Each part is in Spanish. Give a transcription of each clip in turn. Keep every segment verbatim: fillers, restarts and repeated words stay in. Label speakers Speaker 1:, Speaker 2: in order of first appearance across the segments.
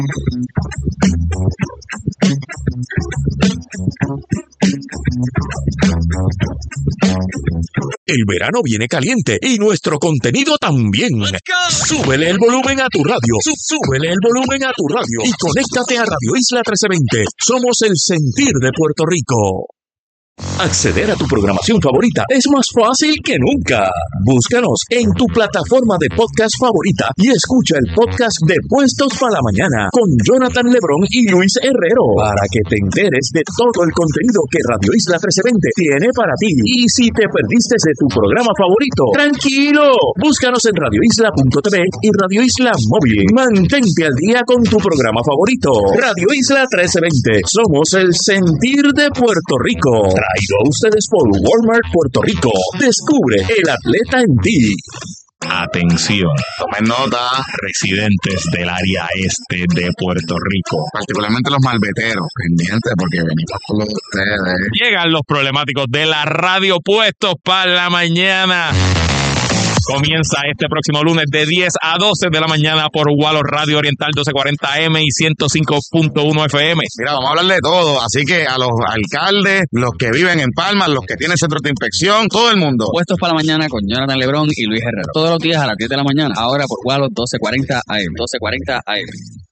Speaker 1: El verano viene caliente y nuestro contenido también. Súbele el volumen a tu radio. Súbele el volumen a tu radio y conéctate a Radio Isla trece veinte. Somos el sentir de Puerto Rico. Acceder a tu programación favorita es más fácil que nunca. Búscanos en tu plataforma de podcast favorita y escucha el podcast de Puestos para la Mañana con Jonathan Lebrón y Luis Herrero para que te enteres de todo el contenido que Radio Isla trece veinte tiene para ti. Y si te perdiste de tu programa favorito, tranquilo, búscanos en radio isla punto t v y Radio Isla Móvil. Mantente al día con tu programa favorito. Radio Isla trece veinte. Somos el sentir de Puerto Rico. Traído a ustedes por Walmart Puerto Rico. Descubre el atleta en ti.
Speaker 2: Atención, tomen nota, residentes del área este de Puerto Rico,
Speaker 3: particularmente los malveteros, pendientes porque venimos con los de ustedes.
Speaker 2: Llegan los problemáticos de la radio Puestos para la Mañana. Comienza este próximo lunes de diez a doce de la mañana por Wallo Radio Oriental doce cuarenta A M y ciento cinco punto uno F M.
Speaker 3: Mira, vamos a hablar de todo, así que a los alcaldes, los que viven en Palmas, los que tienen centros de inspección, todo el mundo.
Speaker 4: Puestos para la Mañana con Jonathan Lebrón y Luis Herrero. Todos los días a las diez de la mañana, ahora por Wallo doce cuarenta A M. doce cuarenta A M.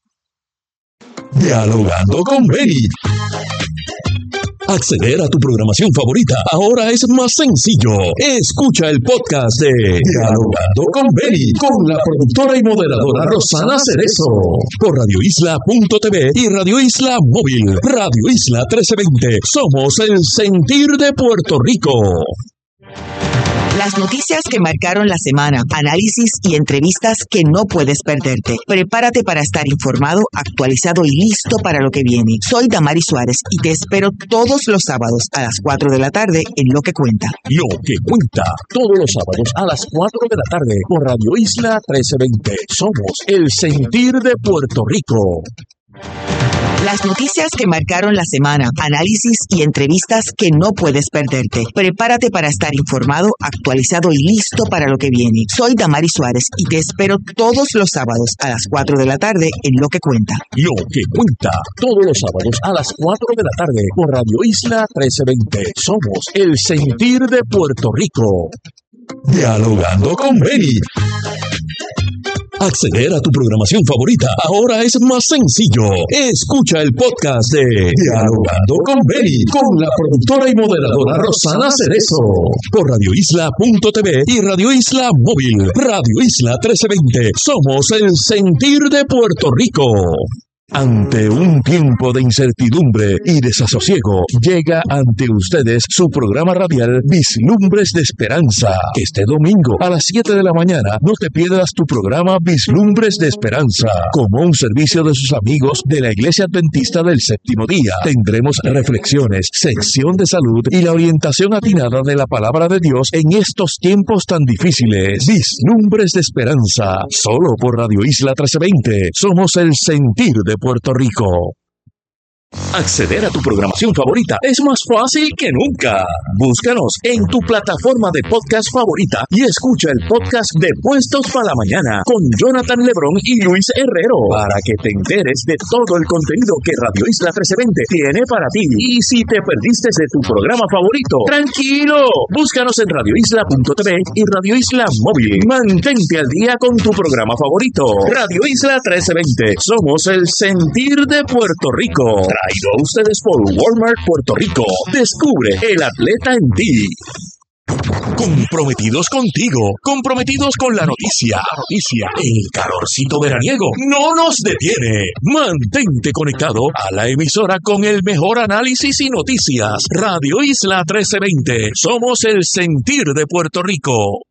Speaker 1: Dialogando con Benny. Acceder a tu programación favorita ahora es más sencillo. Escucha el podcast de Dialogando con Benny con la productora y moderadora Rosana Cerezo por radio isla punto t v y Radio Isla Móvil. Radio Isla trece veinte. Somos el sentir de Puerto Rico.
Speaker 5: Las noticias que marcaron la semana, análisis y entrevistas que no puedes perderte. Prepárate para estar informado, actualizado y listo para lo que viene. Soy Damari Suárez y te espero todos los sábados a las cuatro de la tarde en Lo que Cuenta.
Speaker 1: Lo que Cuenta, todos los sábados a las cuatro de la tarde por Radio Isla trece veinte. Somos el sentir de Puerto Rico.
Speaker 5: Las noticias que marcaron la semana, análisis y entrevistas que no puedes perderte. Prepárate para estar informado, actualizado y listo para lo que viene. Soy Damari Suárez y te espero todos los sábados a las cuatro de la tarde en Lo que Cuenta.
Speaker 1: Lo que Cuenta, todos los sábados a las cuatro de la tarde por Radio Isla trece veinte. Somos el sentir de Puerto Rico. Dialogando con Benny. Acceder a tu programación favorita ahora es más sencillo. Escucha el podcast de Dialogando con Benny con la productora y moderadora Rosana Cerezo por radio isla punto t v y Radio Isla Móvil. Radio Isla trece veinte. Somos el sentir de Puerto Rico. Ante un tiempo de incertidumbre y desasosiego, llega ante ustedes su programa radial Vislumbres de Esperanza. Este domingo a las siete de la mañana no te pierdas tu programa Vislumbres de Esperanza. Como un servicio de sus amigos de la Iglesia Adventista del Séptimo Día, tendremos reflexiones, sección de salud y la orientación atinada de la Palabra de Dios en estos tiempos tan difíciles. Vislumbres de Esperanza, solo por Radio Isla trece veinte. Somos el sentir de Puerto Rico. Acceder a tu programación favorita es más fácil que nunca. Búscanos en tu plataforma de podcast favorita y escucha el podcast de Puestos para la Mañana con Jonathan Lebrón y Luis Herrero para que te enteres de todo el contenido que Radio Isla trece veinte tiene para ti. Y si te perdiste de tu programa favorito, tranquilo, búscanos en radio isla punto t v y Radio Isla Móvil. Mantente al día con tu programa favorito. Radio Isla trece veinte. Somos el sentir de Puerto Rico. Traído a ustedes por Walmart Puerto Rico. Descubre el atleta en ti. Comprometidos contigo, comprometidos con la noticia. La noticia, el calorcito veraniego no nos detiene. Mantente conectado a la emisora con el mejor análisis y noticias. Radio Isla trece veinte. Somos el sentir de Puerto Rico.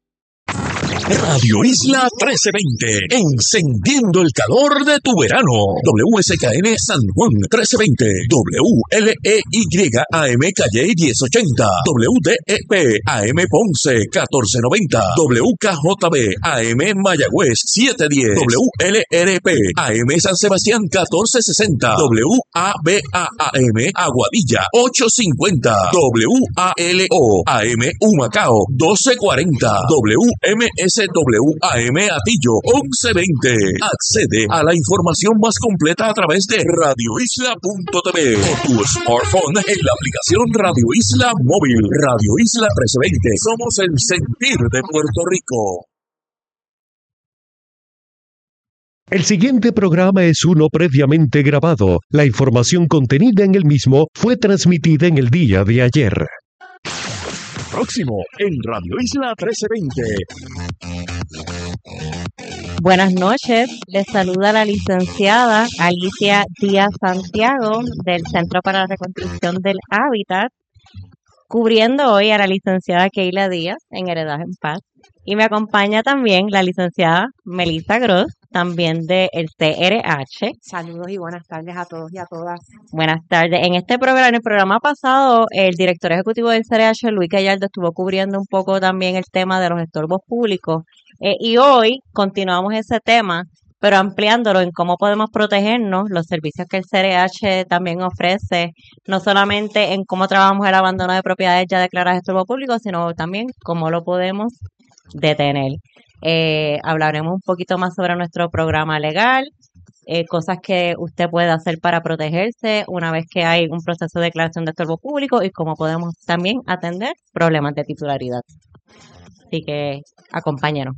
Speaker 1: Radio Isla trece veinte, encendiendo el calor de tu verano. W S K N San Juan trece veinte, W L E Y A M Calle diez ochenta, W D E P A M Ponce catorce noventa, W K J B A M Mayagüez setecientos diez, W L R P A M San Sebastián catorce sesenta, W A B A A M Aguadilla ochocientos cincuenta, W A L O A M Humacao doce cuarenta, W M S S W A M Atillo once veinte. Accede a la información más completa a través de radio isla punto t v o tu smartphone en la aplicación Radio Isla Móvil. Radio Isla trescientos veinte. Somos el sentir de Puerto Rico.
Speaker 6: El siguiente programa es uno previamente grabado. La información contenida en el mismo fue transmitida en el día de ayer.
Speaker 1: Próximo en Radio Isla trece veinte.
Speaker 7: Buenas noches, les saluda la licenciada Alicia Díaz Santiago del Centro para la Reconstrucción del Hábitat, cubriendo hoy a la licenciada Keila Díaz en Heredaje en Paz. Y me acompaña también la licenciada Melissa Gross, también del C R H.
Speaker 8: Saludos y buenas tardes a todos y a todas.
Speaker 7: Buenas tardes. En este programa, en el programa pasado, el director ejecutivo del C R H, Luis Gallardo, estuvo cubriendo un poco también el tema de los estorbos públicos. Eh, y hoy continuamos ese tema, pero ampliándolo en cómo podemos protegernos, los servicios que el C R H también ofrece, no solamente en cómo trabajamos el abandono de propiedades ya declaradas estorbo público, sino también cómo lo podemos detener. Eh, hablaremos un poquito más sobre nuestro programa legal, eh, cosas que usted puede hacer para protegerse una vez que hay un proceso de declaración de estorbo público y cómo podemos también atender problemas de titularidad. Así que acompáñenos.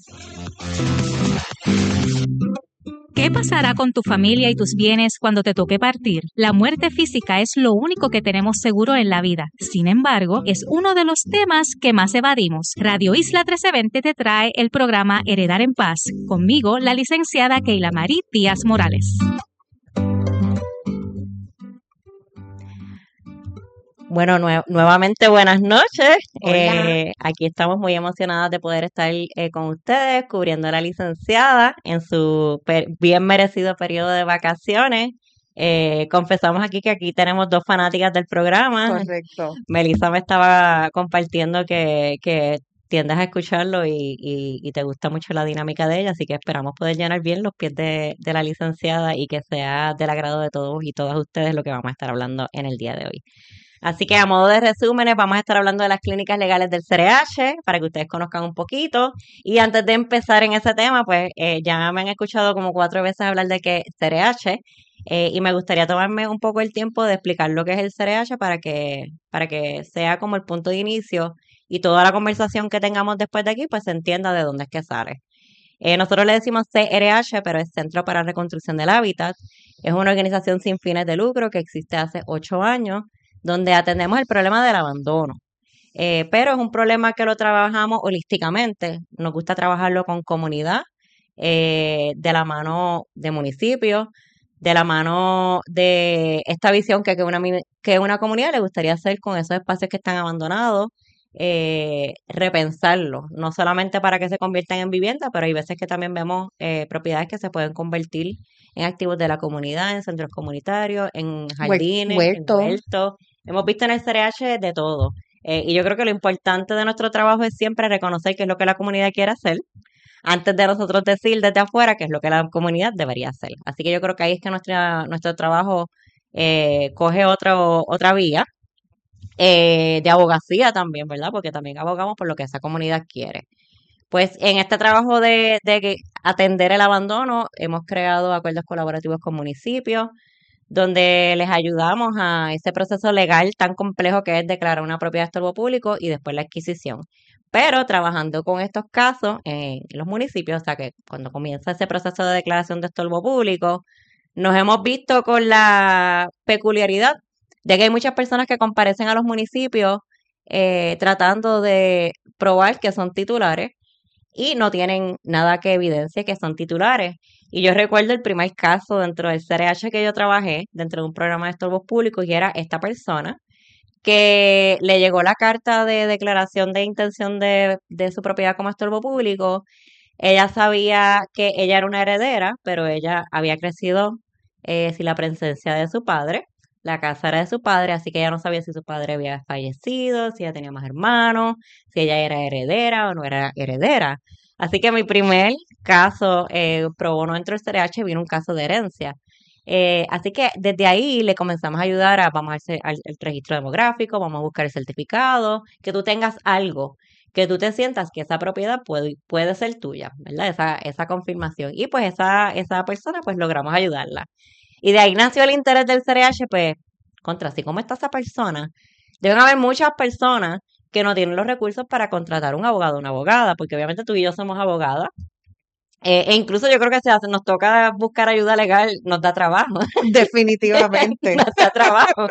Speaker 9: ¿Qué pasará con tu familia y tus bienes cuando te toque partir? La muerte física es lo único que tenemos seguro en la vida. Sin embargo, es uno de los temas que más evadimos. Radio Isla trece veinte te trae el programa Heredar en Paz. Conmigo, la licenciada Keila Marí Díaz Morales.
Speaker 7: Bueno, nue- nuevamente buenas noches. Eh, aquí estamos muy emocionadas de poder estar eh, con ustedes, cubriendo a la licenciada en su per- bien merecido periodo de vacaciones. Eh, confesamos aquí que aquí tenemos dos fanáticas del programa.
Speaker 8: Correcto.
Speaker 7: Melissa me estaba compartiendo que, que tiendes a escucharlo y, y, y te gusta mucho la dinámica de ella, así que esperamos poder llenar bien los pies de, de la licenciada y que sea del agrado de todos y todas ustedes lo que vamos a estar hablando en el día de hoy. Así que a modo de resúmenes vamos a estar hablando de las clínicas legales del C R H para que ustedes conozcan un poquito. Y antes de empezar en ese tema, pues eh, ya me han escuchado como cuatro veces hablar de que C R H eh, y me gustaría tomarme un poco el tiempo de explicar lo que es el C R H para que, para que sea como el punto de inicio y toda la conversación que tengamos después de aquí pues se entienda de dónde es que sale. Eh, nosotros le decimos C R H, pero es Centro para la Reconstrucción del Hábitat. Es una organización sin fines de lucro que existe hace ocho años, donde atendemos el problema del abandono. Eh, pero es un problema que lo trabajamos holísticamente. Nos gusta trabajarlo con comunidad, eh, de la mano de municipios, de la mano de esta visión que, que, una, mi- que una comunidad le gustaría hacer con esos espacios que están abandonados, eh, repensarlos, no solamente para que se conviertan en vivienda, pero hay veces que también vemos eh, propiedades que se pueden convertir en activos de la comunidad, en centros comunitarios, en jardines,
Speaker 8: huerto.
Speaker 7: en huertos. Hemos visto en el C R H de todo. Eh, y yo creo que lo importante de nuestro trabajo es siempre reconocer qué es lo que la comunidad quiere hacer, antes de nosotros decir desde afuera qué es lo que la comunidad debería hacer. Así que yo creo que ahí es que nuestra, nuestro trabajo eh, coge otro, otra vía eh, de abogacía también, ¿verdad? Porque también abogamos por lo que esa comunidad quiere. Pues en este trabajo de, de que atender el abandono, hemos creado acuerdos colaborativos con municipios, donde les ayudamos a ese proceso legal tan complejo que es declarar una propiedad de estorbo público y después la adquisición. Pero trabajando con estos casos en los municipios, o sea que cuando comienza ese proceso de declaración de estorbo público, nos hemos visto con la peculiaridad de que hay muchas personas que comparecen a los municipios eh, tratando de probar que son titulares y no tienen nada que evidencie que son titulares. Y yo recuerdo el primer caso dentro del C R H que yo trabajé, dentro de un programa de estorbos públicos, y era esta persona que le llegó la carta de declaración de intención de, de su propiedad como estorbo público. Ella sabía que ella era una heredera, pero ella había crecido eh, sin la presencia de su padre. La casa era de su padre, así que ella no sabía si su padre había fallecido, si ella tenía más hermanos, si ella era heredera o no era heredera. Así que mi primer caso eh, pro bono dentro del C R H vino un caso de herencia. Eh, así que desde ahí le comenzamos a ayudar a, vamos a hacer al, el registro demográfico, vamos a buscar el certificado, que tú tengas algo que tú te sientas que esa propiedad puede, puede ser tuya, ¿verdad? Esa, esa confirmación. Y pues esa, esa persona, pues logramos ayudarla. Y de ahí nació el interés del C R H, pues, contra así como está esa persona, deben haber muchas personas que no tienen los recursos para contratar un abogado o una abogada, porque obviamente tú y yo somos abogadas. Eh, e incluso yo creo que si hace- nos toca buscar ayuda legal, nos da trabajo.
Speaker 8: Definitivamente.
Speaker 7: Nos da trabajo.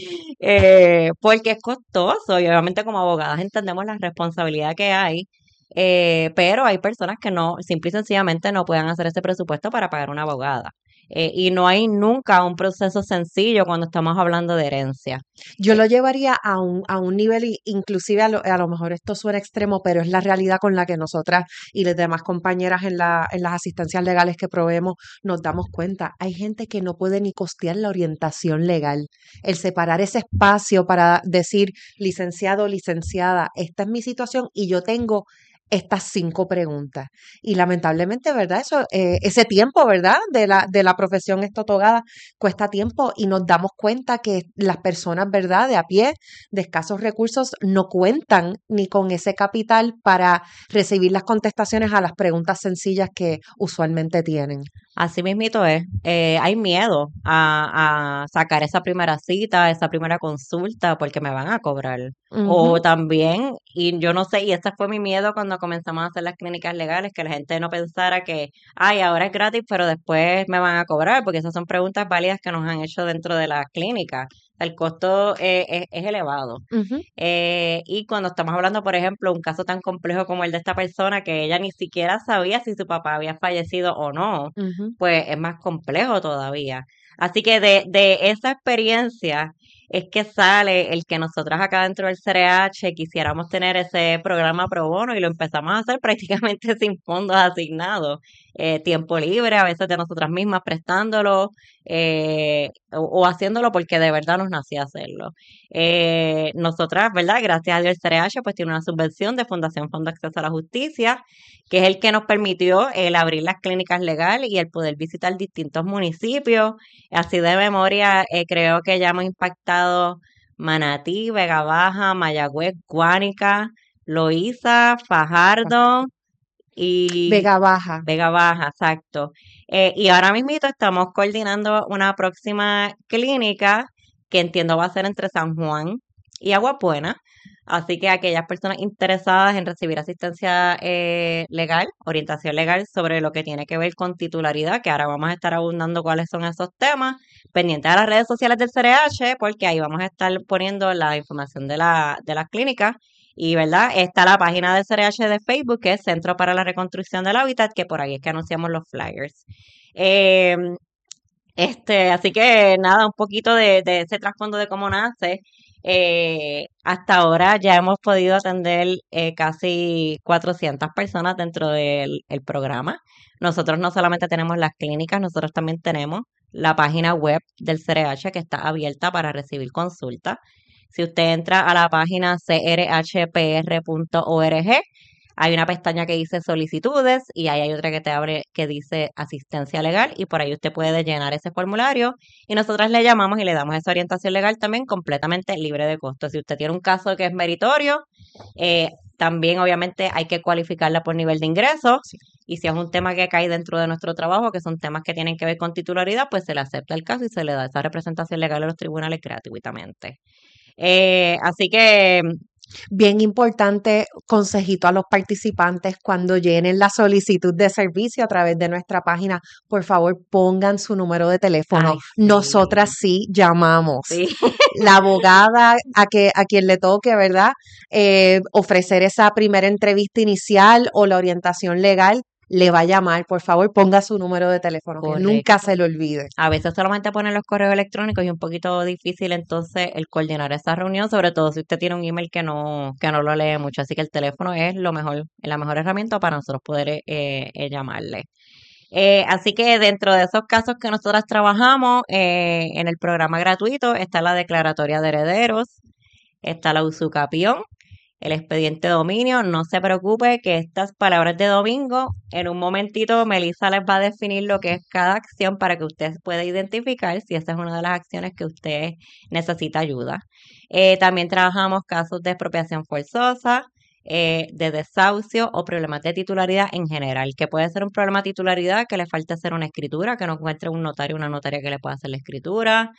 Speaker 7: Eh, porque es costoso y obviamente como abogadas entendemos la responsabilidad que hay, eh, pero hay personas que no, simple y sencillamente no pueden hacer ese presupuesto para pagar una abogada. Eh, y no hay nunca un proceso sencillo cuando estamos hablando de herencia.
Speaker 8: Yo lo llevaría a un, a un nivel, i- inclusive a lo, a lo mejor esto suena extremo, pero es la realidad con la que nosotras y las demás compañeras en la, en las asistencias legales que proveemos nos damos cuenta. Hay gente que no puede ni costear la orientación legal. El separar ese espacio para decir, licenciado o licenciada, esta es mi situación y yo tengo estas cinco preguntas. Y lamentablemente, ¿verdad? Eso, eh, ese tiempo, ¿verdad? De la, de la profesión estotogada cuesta tiempo y nos damos cuenta que las personas, ¿verdad? De a pie, de escasos recursos, no cuentan ni con ese capital para recibir las contestaciones a las preguntas sencillas que usualmente tienen.
Speaker 7: Así mismito es. Eh, hay miedo a, a sacar esa primera cita, esa primera consulta, porque me van a cobrar. O
Speaker 8: Ujú.
Speaker 7: también, y yo no sé, y ese fue mi miedo cuando comenzamos a hacer las clínicas legales, que la gente no pensara que, ay, ahora es gratis, pero después me van a cobrar, porque esas son preguntas válidas que nos han hecho dentro de las clínicas. El costo eh, es, es elevado.
Speaker 8: Ujú.
Speaker 7: Eh, y cuando estamos hablando, por ejemplo, un caso tan complejo como el de esta persona, que ella ni siquiera sabía si su papá había fallecido o no,
Speaker 8: Ujú.
Speaker 7: pues es más complejo todavía. Así que de, de esa experiencia es que sale el que nosotras acá dentro del C R H quisiéramos tener ese programa pro bono y lo empezamos a hacer prácticamente sin fondos asignados. Eh, tiempo libre, a veces de nosotras mismas prestándolo eh, o, o haciéndolo porque de verdad nos nacía hacerlo. Eh, nosotras, ¿verdad? Gracias a Dios el C R H pues tiene una subvención de Fundación Fondo de Acceso a la Justicia, que es el que nos permitió el abrir las clínicas legales y el poder visitar distintos municipios. Así de memoria, eh, creo que ya hemos impactado Manatí, Vega Baja, Mayagüez, Guánica, Loíza, Fajardo y
Speaker 8: Vega Baja.
Speaker 7: Vega Baja, exacto. Eh, y ahora mismito estamos coordinando una próxima clínica que entiendo va a ser entre San Juan y Agua Buena. Así que aquellas personas interesadas en recibir asistencia eh, legal, orientación legal sobre lo que tiene que ver con titularidad, que ahora vamos a estar abundando cuáles son esos temas, pendientes a las redes sociales del C R H, porque ahí vamos a estar poniendo la información de la, de las clínicas. Y, ¿verdad? Está la página del C R H de Facebook, que es Centro para la Reconstrucción del Hábitat, que por ahí es que anunciamos los flyers. Eh, este, así que nada, un poquito de, de ese trasfondo de cómo nace. Eh, hasta ahora ya hemos podido atender eh, casi cuatrocientas personas dentro del el programa. Nosotros no solamente tenemos las clínicas, nosotros también tenemos la página web del C R H que está abierta para recibir consultas. Si usted entra a la página c r h p r punto org, hay una pestaña que dice solicitudes y ahí hay otra que te abre que dice asistencia legal y por ahí usted puede llenar ese formulario y nosotras le llamamos y le damos esa orientación legal también completamente libre de costo. Si usted tiene un caso que es meritorio, eh, también obviamente hay que cualificarla por nivel de ingresos y si es un tema que cae dentro de nuestro trabajo, que son temas que tienen que ver con titularidad, pues se le acepta el caso y se le da esa representación legal a los tribunales gratuitamente. Eh, así que
Speaker 8: Bien importante, consejito a los participantes cuando llenen la solicitud de servicio a través de nuestra página, por favor pongan su número de teléfono.
Speaker 7: Ay, sí.
Speaker 8: Nosotras sí llamamos.
Speaker 7: sí,
Speaker 8: La abogada a que a quien le toque, ¿verdad? Eh, ofrecer esa primera entrevista inicial o la orientación legal, le va a llamar. Por favor, ponga su número de teléfono, que nunca
Speaker 7: correcto.
Speaker 8: se lo olvide.
Speaker 7: A veces solamente ponen los correos electrónicos y es un poquito difícil entonces el coordinar esa reunión, sobre todo si usted tiene un email que no, que no lo lee mucho. Así que el teléfono es lo mejor, la mejor herramienta para nosotros poder eh, eh, llamarle. Eh, así que dentro de esos casos que nosotras trabajamos eh, en el programa gratuito está la declaratoria de herederos, está la usucapión, el expediente de dominio. No se preocupe que estas palabras de domingo, en un momentito Melissa les va a definir lo que es cada acción para que usted pueda identificar si esa es una de las acciones que usted necesita ayuda. Eh, también trabajamos casos de expropiación forzosa, eh, de desahucio o problemas de titularidad en general, que puede ser un problema de titularidad que le falte hacer una escritura, que no encuentre un notario o una notaria que le pueda hacer la escritura,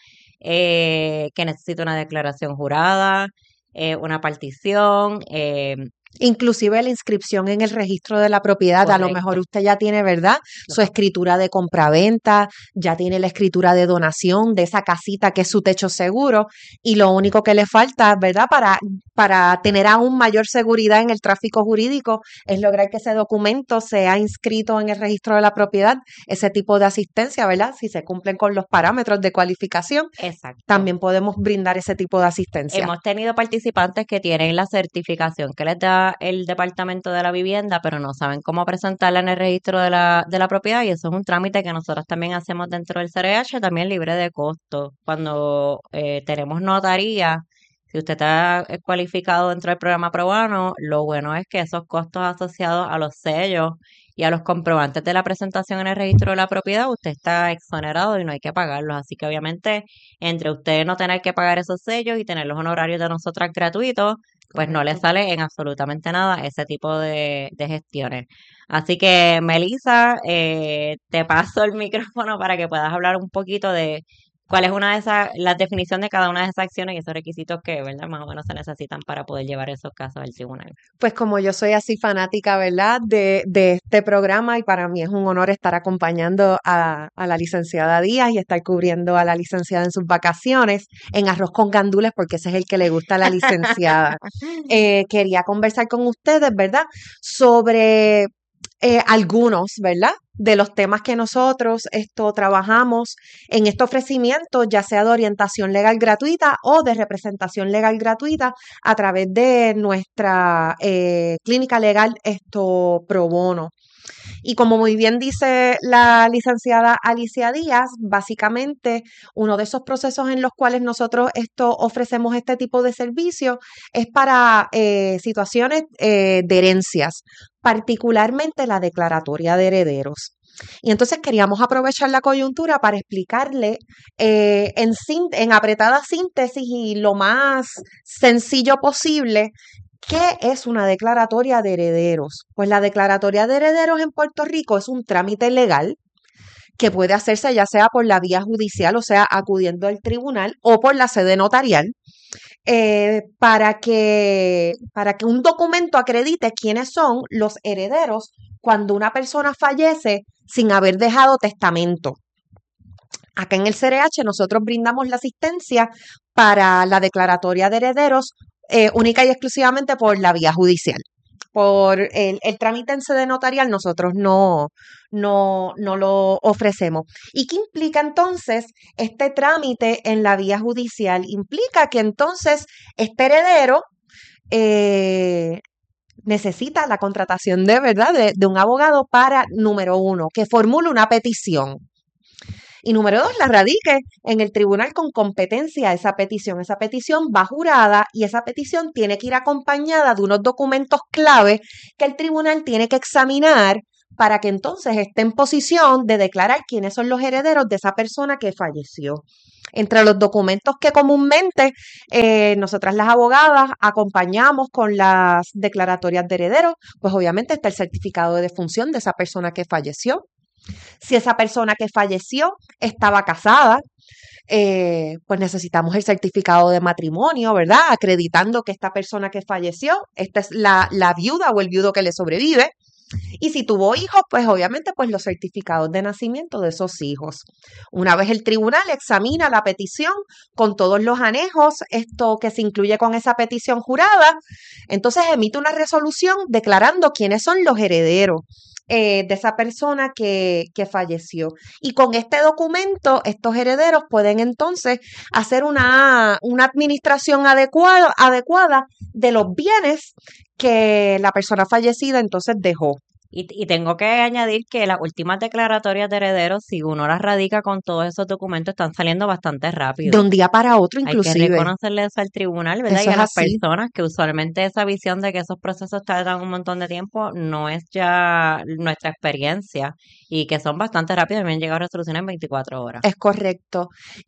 Speaker 7: eh, que necesite una declaración jurada, eh, una partición, eh,
Speaker 8: inclusive la inscripción en el registro de la propiedad. Correcto. A lo mejor usted ya tiene, ¿verdad?, su escritura de compraventa, ya tiene la escritura de donación de esa casita que es su techo seguro, y lo único que le falta, ¿verdad?, para, para tener aún mayor seguridad en el tráfico jurídico es lograr que ese documento sea inscrito en el registro de la propiedad, ese tipo de asistencia, ¿verdad?, si se cumplen con los parámetros de cualificación.
Speaker 7: Exacto.
Speaker 8: También podemos brindar ese tipo de asistencia.
Speaker 7: Hemos tenido participantes que tienen la certificación que les da el Departamento de la Vivienda, pero no saben cómo presentarla en el registro de la, de la propiedad, y eso es un trámite que nosotros también hacemos dentro del C R H, también libre de costo. Cuando eh, tenemos notaría, si usted está cualificado dentro del programa ProBono, lo bueno es que esos costos asociados a los sellos y a los comprobantes de la presentación en el registro de la propiedad, usted está exonerado y no hay que pagarlos. Así que obviamente, entre usted no tener que pagar esos sellos y tener los honorarios de nosotras gratuitos, pues no le sale en absolutamente nada ese tipo de, de gestiones. Así que, Melissa, eh, te paso el micrófono para que puedas hablar un poquito de cuál es una de esas, la definición de cada una de esas acciones y esos requisitos que, ¿verdad?, más o menos se necesitan para poder llevar esos casos al tribunal.
Speaker 8: Pues como yo soy así fanática, ¿verdad?, de, de este programa, y para mí es un honor estar acompañando a, a la licenciada Díaz y estar cubriendo a la licenciada en sus vacaciones en Arroz con Gandules, porque ese es el que le gusta a la licenciada. eh, quería conversar con ustedes, ¿verdad?, sobre eh, algunos, ¿verdad?, de los temas que nosotros esto trabajamos en este ofrecimiento, ya sea de orientación legal gratuita o de representación legal gratuita a través de nuestra eh, clínica legal esto Pro Bono. Y como muy bien dice la licenciada Alicia Díaz, básicamente uno de esos procesos en los cuales nosotros esto ofrecemos este tipo de servicio es para eh, situaciones eh, de herencias, particularmente la declaratoria de herederos. Y entonces queríamos aprovechar la coyuntura para explicarle eh, en, en apretada síntesis y lo más sencillo posible ¿qué es una declaratoria de herederos? Pues la declaratoria de herederos en Puerto Rico es un trámite legal que puede hacerse ya sea por la vía judicial, o sea, acudiendo al tribunal, o por la sede notarial, eh, para que, para que un documento acredite quiénes son los herederos cuando una persona fallece sin haber dejado testamento. Acá en el C R H nosotros brindamos la asistencia para la declaratoria de herederos Eh, única y exclusivamente por la vía judicial. Por el, el trámite en sede notarial nosotros no, no, no lo ofrecemos. ¿Y qué implica entonces este trámite en la vía judicial? Implica que entonces este heredero eh, necesita la contratación de verdad de, de un abogado para, número uno, que formule una petición. Y número dos, la radique en el tribunal con competencia a esa petición. Esa petición va jurada y esa petición tiene que ir acompañada de unos documentos clave que el tribunal tiene que examinar para que entonces esté en posición de declarar quiénes son los herederos de esa persona que falleció. Entre los documentos que comúnmente eh, nosotras las abogadas acompañamos con las declaratorias de herederos, pues obviamente está el certificado de defunción de esa persona que falleció. Si esa persona que falleció estaba casada, eh, pues necesitamos el certificado de matrimonio, ¿verdad? Acreditando que esta persona que falleció, esta es la, la viuda o el viudo que le sobrevive. Y si tuvo hijos, pues obviamente pues los certificados de nacimiento de esos hijos. Una vez el tribunal examina la petición con todos los anejos, esto que se incluye con esa petición jurada, entonces emite una resolución declarando quiénes son los herederos Eh, de esa persona que, que falleció. Y con este documento, estos herederos pueden entonces hacer una, una administración adecuada, adecuada de los bienes que la persona fallecida entonces dejó.
Speaker 7: Y, y tengo que añadir que las últimas declaratorias de herederos, si uno las radica con todos esos documentos, están saliendo bastante rápido.
Speaker 8: De un día para otro,
Speaker 7: Hay que
Speaker 8: inclusive.
Speaker 7: reconocerle eso al tribunal, ¿verdad?
Speaker 8: Eso
Speaker 7: Y a
Speaker 8: es
Speaker 7: las
Speaker 8: así.
Speaker 7: personas que usualmente esa visión de que esos procesos tardan un montón de tiempo no es ya nuestra experiencia y que son bastante rápidos. Me han llegado resoluciones en veinticuatro horas.
Speaker 8: Es correcto.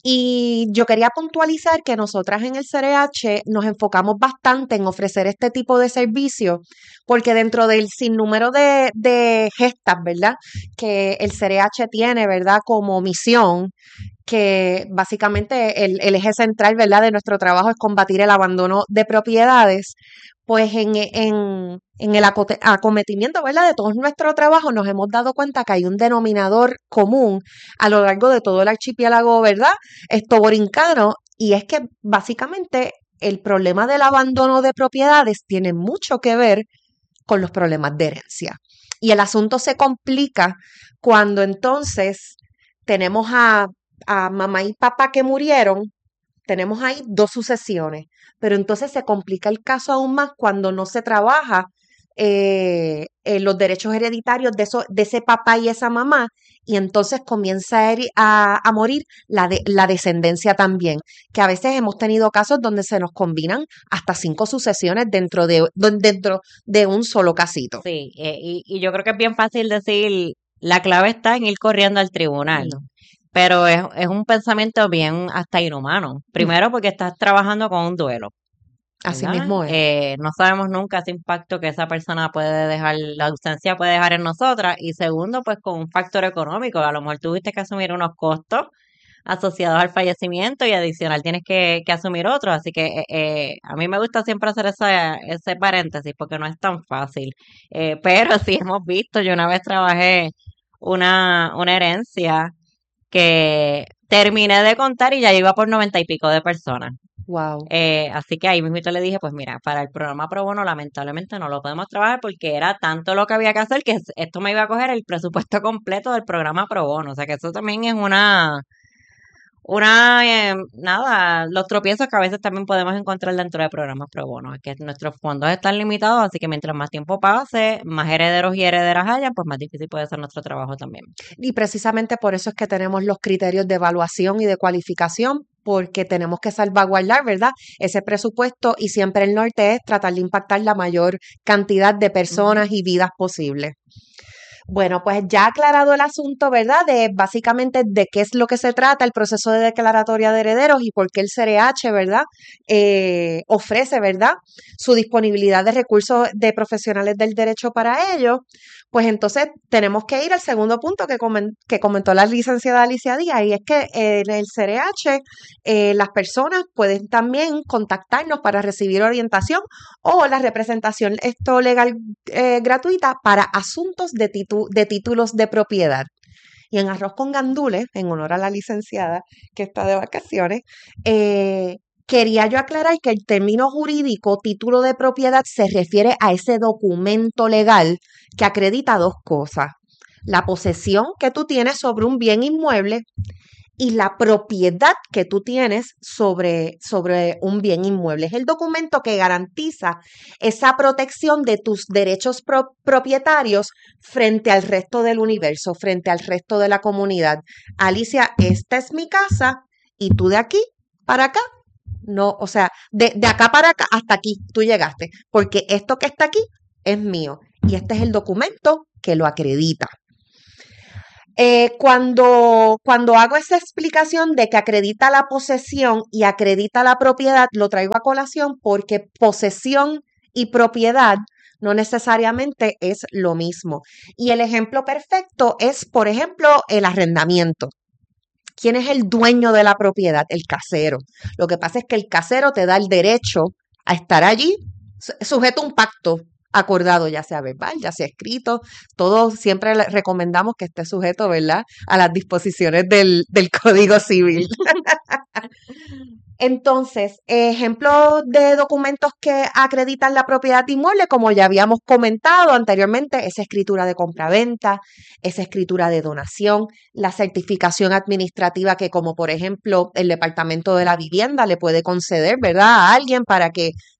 Speaker 8: Y yo quería puntualizar que nosotras en el C R H nos enfocamos bastante en ofrecer este tipo de servicio, porque dentro del sinnúmero de, de gestas, ¿verdad?, que el C R H tiene, ¿verdad?, como misión, que básicamente el, el eje central, ¿verdad?, de nuestro trabajo es combatir el abandono de propiedades, pues en, en, en el acote- acometimiento, ¿verdad?, de todo nuestro trabajo nos hemos dado cuenta que hay un denominador común a lo largo de todo el archipiélago, ¿verdad?, esto borincano, y es que básicamente el problema del abandono de propiedades tiene mucho que ver con los problemas de herencia. Y el asunto se complica cuando entonces tenemos a, a mamá y papá que murieron, tenemos ahí dos sucesiones, pero entonces se complica el caso aún más cuando no se trabaja eh, eh, los derechos hereditarios de, eso, de ese papá y esa mamá, y entonces comienza a, heri- a, a morir la, de, la descendencia también, que a veces hemos tenido casos donde se nos combinan hasta cinco sucesiones dentro de, don- dentro de un solo casito.
Speaker 7: Sí, eh, y, y yo creo que es bien fácil decir, la clave está en ir corriendo al tribunal.
Speaker 8: No.
Speaker 7: Pero es, es un pensamiento bien hasta inhumano. Primero porque estás trabajando con un duelo,
Speaker 8: Así
Speaker 7: ¿verdad?
Speaker 8: mismo es.
Speaker 7: Eh, no sabemos nunca ese impacto que esa persona puede dejar, la ausencia puede dejar en nosotras. Y segundo, pues con un factor económico. A lo mejor tuviste que asumir unos costos asociados al fallecimiento y adicional tienes que, que asumir otros. Así que eh, eh, a mí me gusta siempre hacer esa, ese paréntesis porque no es tan fácil. Eh, pero sí hemos visto, yo una vez trabajé una, una herencia que terminé de contar y ya iba por noventa y pico de personas.
Speaker 8: Wow.
Speaker 7: Eh, así que ahí mismo le dije, pues mira, para el programa Pro Bono lamentablemente no lo podemos trabajar porque era tanto lo que había que hacer que esto me iba a coger el presupuesto completo del programa Pro Bono. O sea que eso también es una, una, eh, nada, los tropiezos que a veces también podemos encontrar dentro de programas Pro Bono. Es que nuestros fondos están limitados, así que mientras más tiempo pase, más herederos y herederas haya, pues más difícil puede ser nuestro trabajo también.
Speaker 8: Y precisamente por eso es que tenemos los criterios de evaluación y de cualificación, porque tenemos que salvaguardar, ¿verdad?, ese presupuesto, y siempre el norte es tratar de impactar la mayor cantidad de personas y vidas posible. Bueno, pues ya aclarado el asunto, ¿verdad?, de básicamente de qué es lo que se trata el proceso de declaratoria de herederos y por qué el C R H, ¿verdad?, eh, ofrece, ¿verdad?, su disponibilidad de recursos de profesionales del derecho para ello, pues entonces tenemos que ir al segundo punto que, comen, que comentó la licenciada Alicia Díaz, y es que en el C R H eh, las personas pueden también contactarnos para recibir orientación o la representación esto legal eh, gratuita para asuntos de, titu de títulos de propiedad. Y en Arroz con Gandules, en honor a la licenciada que está de vacaciones, eh, quería yo aclarar que el término jurídico título de propiedad se refiere a ese documento legal que acredita dos cosas: la posesión que tú tienes sobre un bien inmueble y la propiedad que tú tienes sobre, sobre un bien inmueble. Es el documento que garantiza esa protección de tus derechos pro propietarios frente al resto del universo, frente al resto de la comunidad. Alicia, esta es mi casa y tú de aquí para acá. No, o sea, de, de acá para acá hasta aquí tú llegaste, porque esto que está aquí es mío y este es el documento que lo acredita. Eh, cuando, cuando hago esa explicación de que acredita la posesión y acredita la propiedad, lo traigo a colación porque posesión y propiedad no necesariamente es lo mismo. Y el ejemplo perfecto es, por ejemplo, el arrendamiento. ¿Quién es el dueño de la propiedad? El casero. Lo que pasa es que el casero te da el derecho a estar allí sujeto a un pacto acordado, ya sea verbal, ya sea escrito. Todos siempre le recomendamos que esté sujeto, ¿verdad?, a las disposiciones del, del Código Civil. Entonces, ejemplos de documentos que acreditan la propiedad inmueble, como ya habíamos comentado anteriormente, esa escritura de compraventa, esa escritura de donación, la certificación administrativa que, como por ejemplo el Departamento de la Vivienda le puede conceder, ¿verdad?, a alguien para que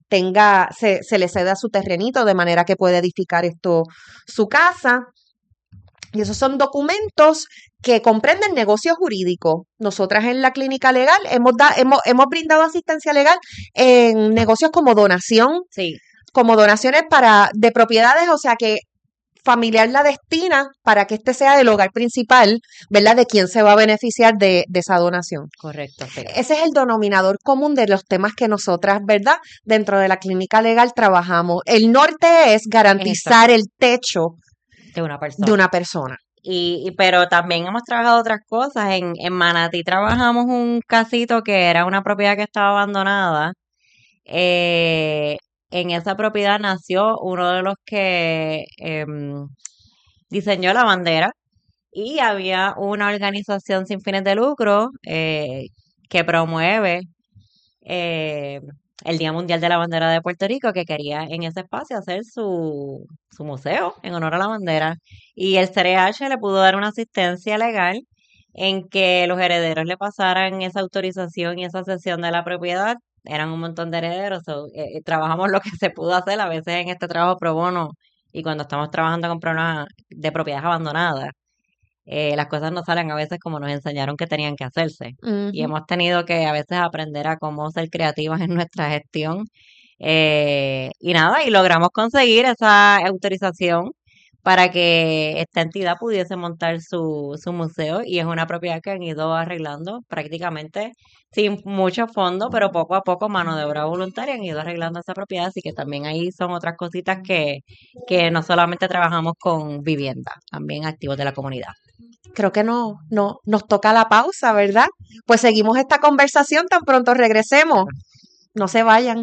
Speaker 8: tenga, se, se le ceda su terrenito de manera que pueda edificar esto, su casa. Y esos son documentos que comprenden negocios jurídicos. Nosotras en la clínica legal hemos, da, hemos, hemos brindado asistencia legal en negocios como donación,
Speaker 7: Sí.
Speaker 8: como donaciones para de propiedades, o sea que familiar la destina para que este sea el hogar principal, ¿verdad? De quien se va a beneficiar de, de esa donación.
Speaker 7: Correcto, sí.
Speaker 8: Ese es el denominador común de los temas que nosotras, ¿verdad? Dentro de la clínica legal trabajamos. El norte es garantizar el techo
Speaker 7: De una persona.
Speaker 8: de una persona.
Speaker 7: Y, y- pero también hemos trabajado otras cosas. En, en Manatí trabajamos un casito que era una propiedad que estaba abandonada. Eh, en esa propiedad nació uno de los que em, diseñó la bandera y había una organización sin fines de lucro eh, que promueve eh, el Día Mundial de la Bandera de Puerto Rico, que quería en ese espacio hacer su, su museo en honor a la bandera. Y el C R H le pudo dar una asistencia legal en que los herederos le pasaran esa autorización y esa cesión de la propiedad. Eran un montón de herederos, so, eh, eh, trabajamos lo que se pudo hacer a veces en este trabajo pro bono y cuando estamos trabajando con problemas de propiedades abandonadas. Eh, las cosas no salen a veces como nos enseñaron que tenían que hacerse. Y
Speaker 8: Ujú.
Speaker 7: hemos tenido que a veces aprender a cómo ser creativas en nuestra gestión. Eh, y nada, y logramos conseguir esa autorización para que esta entidad pudiese montar su, su museo y es una propiedad que han ido arreglando prácticamente sin mucho fondo, pero poco a poco, mano de obra voluntaria, han ido arreglando esa propiedad, así que también ahí son otras cositas que, que no solamente trabajamos con vivienda, también activos de la comunidad.
Speaker 8: Creo que no, no, nos toca la pausa, ¿verdad? Pues seguimos esta conversación tan pronto regresemos. No se vayan.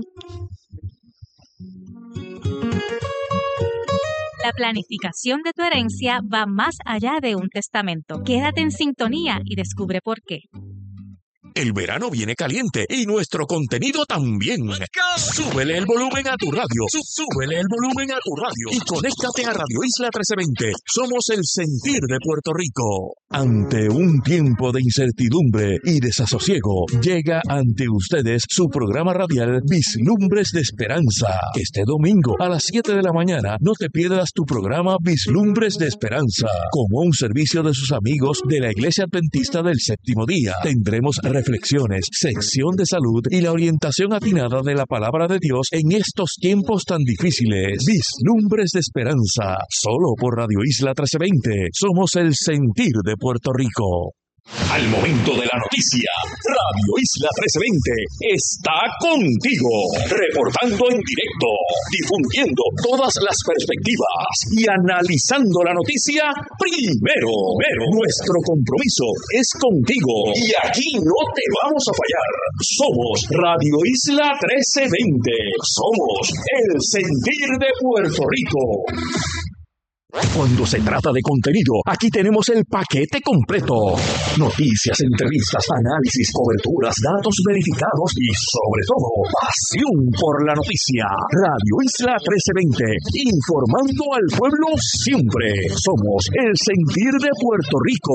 Speaker 9: La planificación de tu herencia va más allá de un testamento. Quédate en sintonía y descubre por qué.
Speaker 1: El verano viene caliente y nuestro contenido también. Súbele el volumen a tu radio. Sú- Súbele el volumen a tu radio. Y conéctate a Radio Isla trece veinte. Somos el sentir de Puerto Rico. Ante un tiempo de incertidumbre y desasosiego, llega ante ustedes su programa radial Vislumbres de Esperanza. Este domingo a las siete de la mañana no te pierdas tu programa Vislumbres de Esperanza. Como un servicio de sus amigos de la Iglesia Adventista del Séptimo Día, tendremos reflexiones, sección de salud y la orientación atinada de la palabra de Dios en estos tiempos tan difíciles. Vislumbres de Esperanza, solo por Radio Isla trece veinte. Somos el sentir de Puerto Rico. Al momento de la noticia, Radio Isla trece veinte está contigo, reportando en directo, difundiendo todas las perspectivas y analizando la noticia primero. Pero nuestro compromiso es contigo y aquí no te vamos a fallar. Somos Radio Isla trece veinte, somos el sentir de Puerto Rico. Cuando se trata de contenido, aquí tenemos el paquete completo. Noticias, entrevistas, análisis, coberturas, datos verificados y, sobre todo, pasión por la noticia. Radio Isla trece veinte, informando al pueblo siempre. Somos el sentir de Puerto Rico.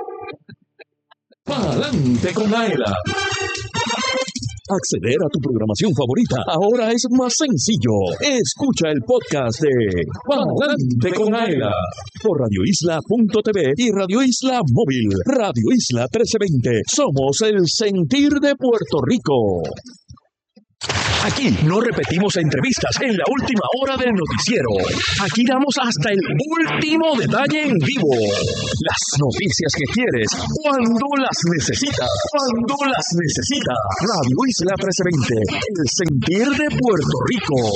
Speaker 1: Pa'lante con Aela. Acceder a tu programación favorita ahora es más sencillo. Escucha el podcast de Pa'lante con Aela por radio isla punto t v y Radio Isla Móvil. Radio Isla trece veinte. Somos el sentir de Puerto Rico. Aquí no repetimos entrevistas en la última hora del noticiero. Aquí damos hasta el último detalle en vivo. Las noticias que quieres, cuando las necesitas. Cuando las necesitas. Radio Isla trece veinte, el sentir de Puerto Rico.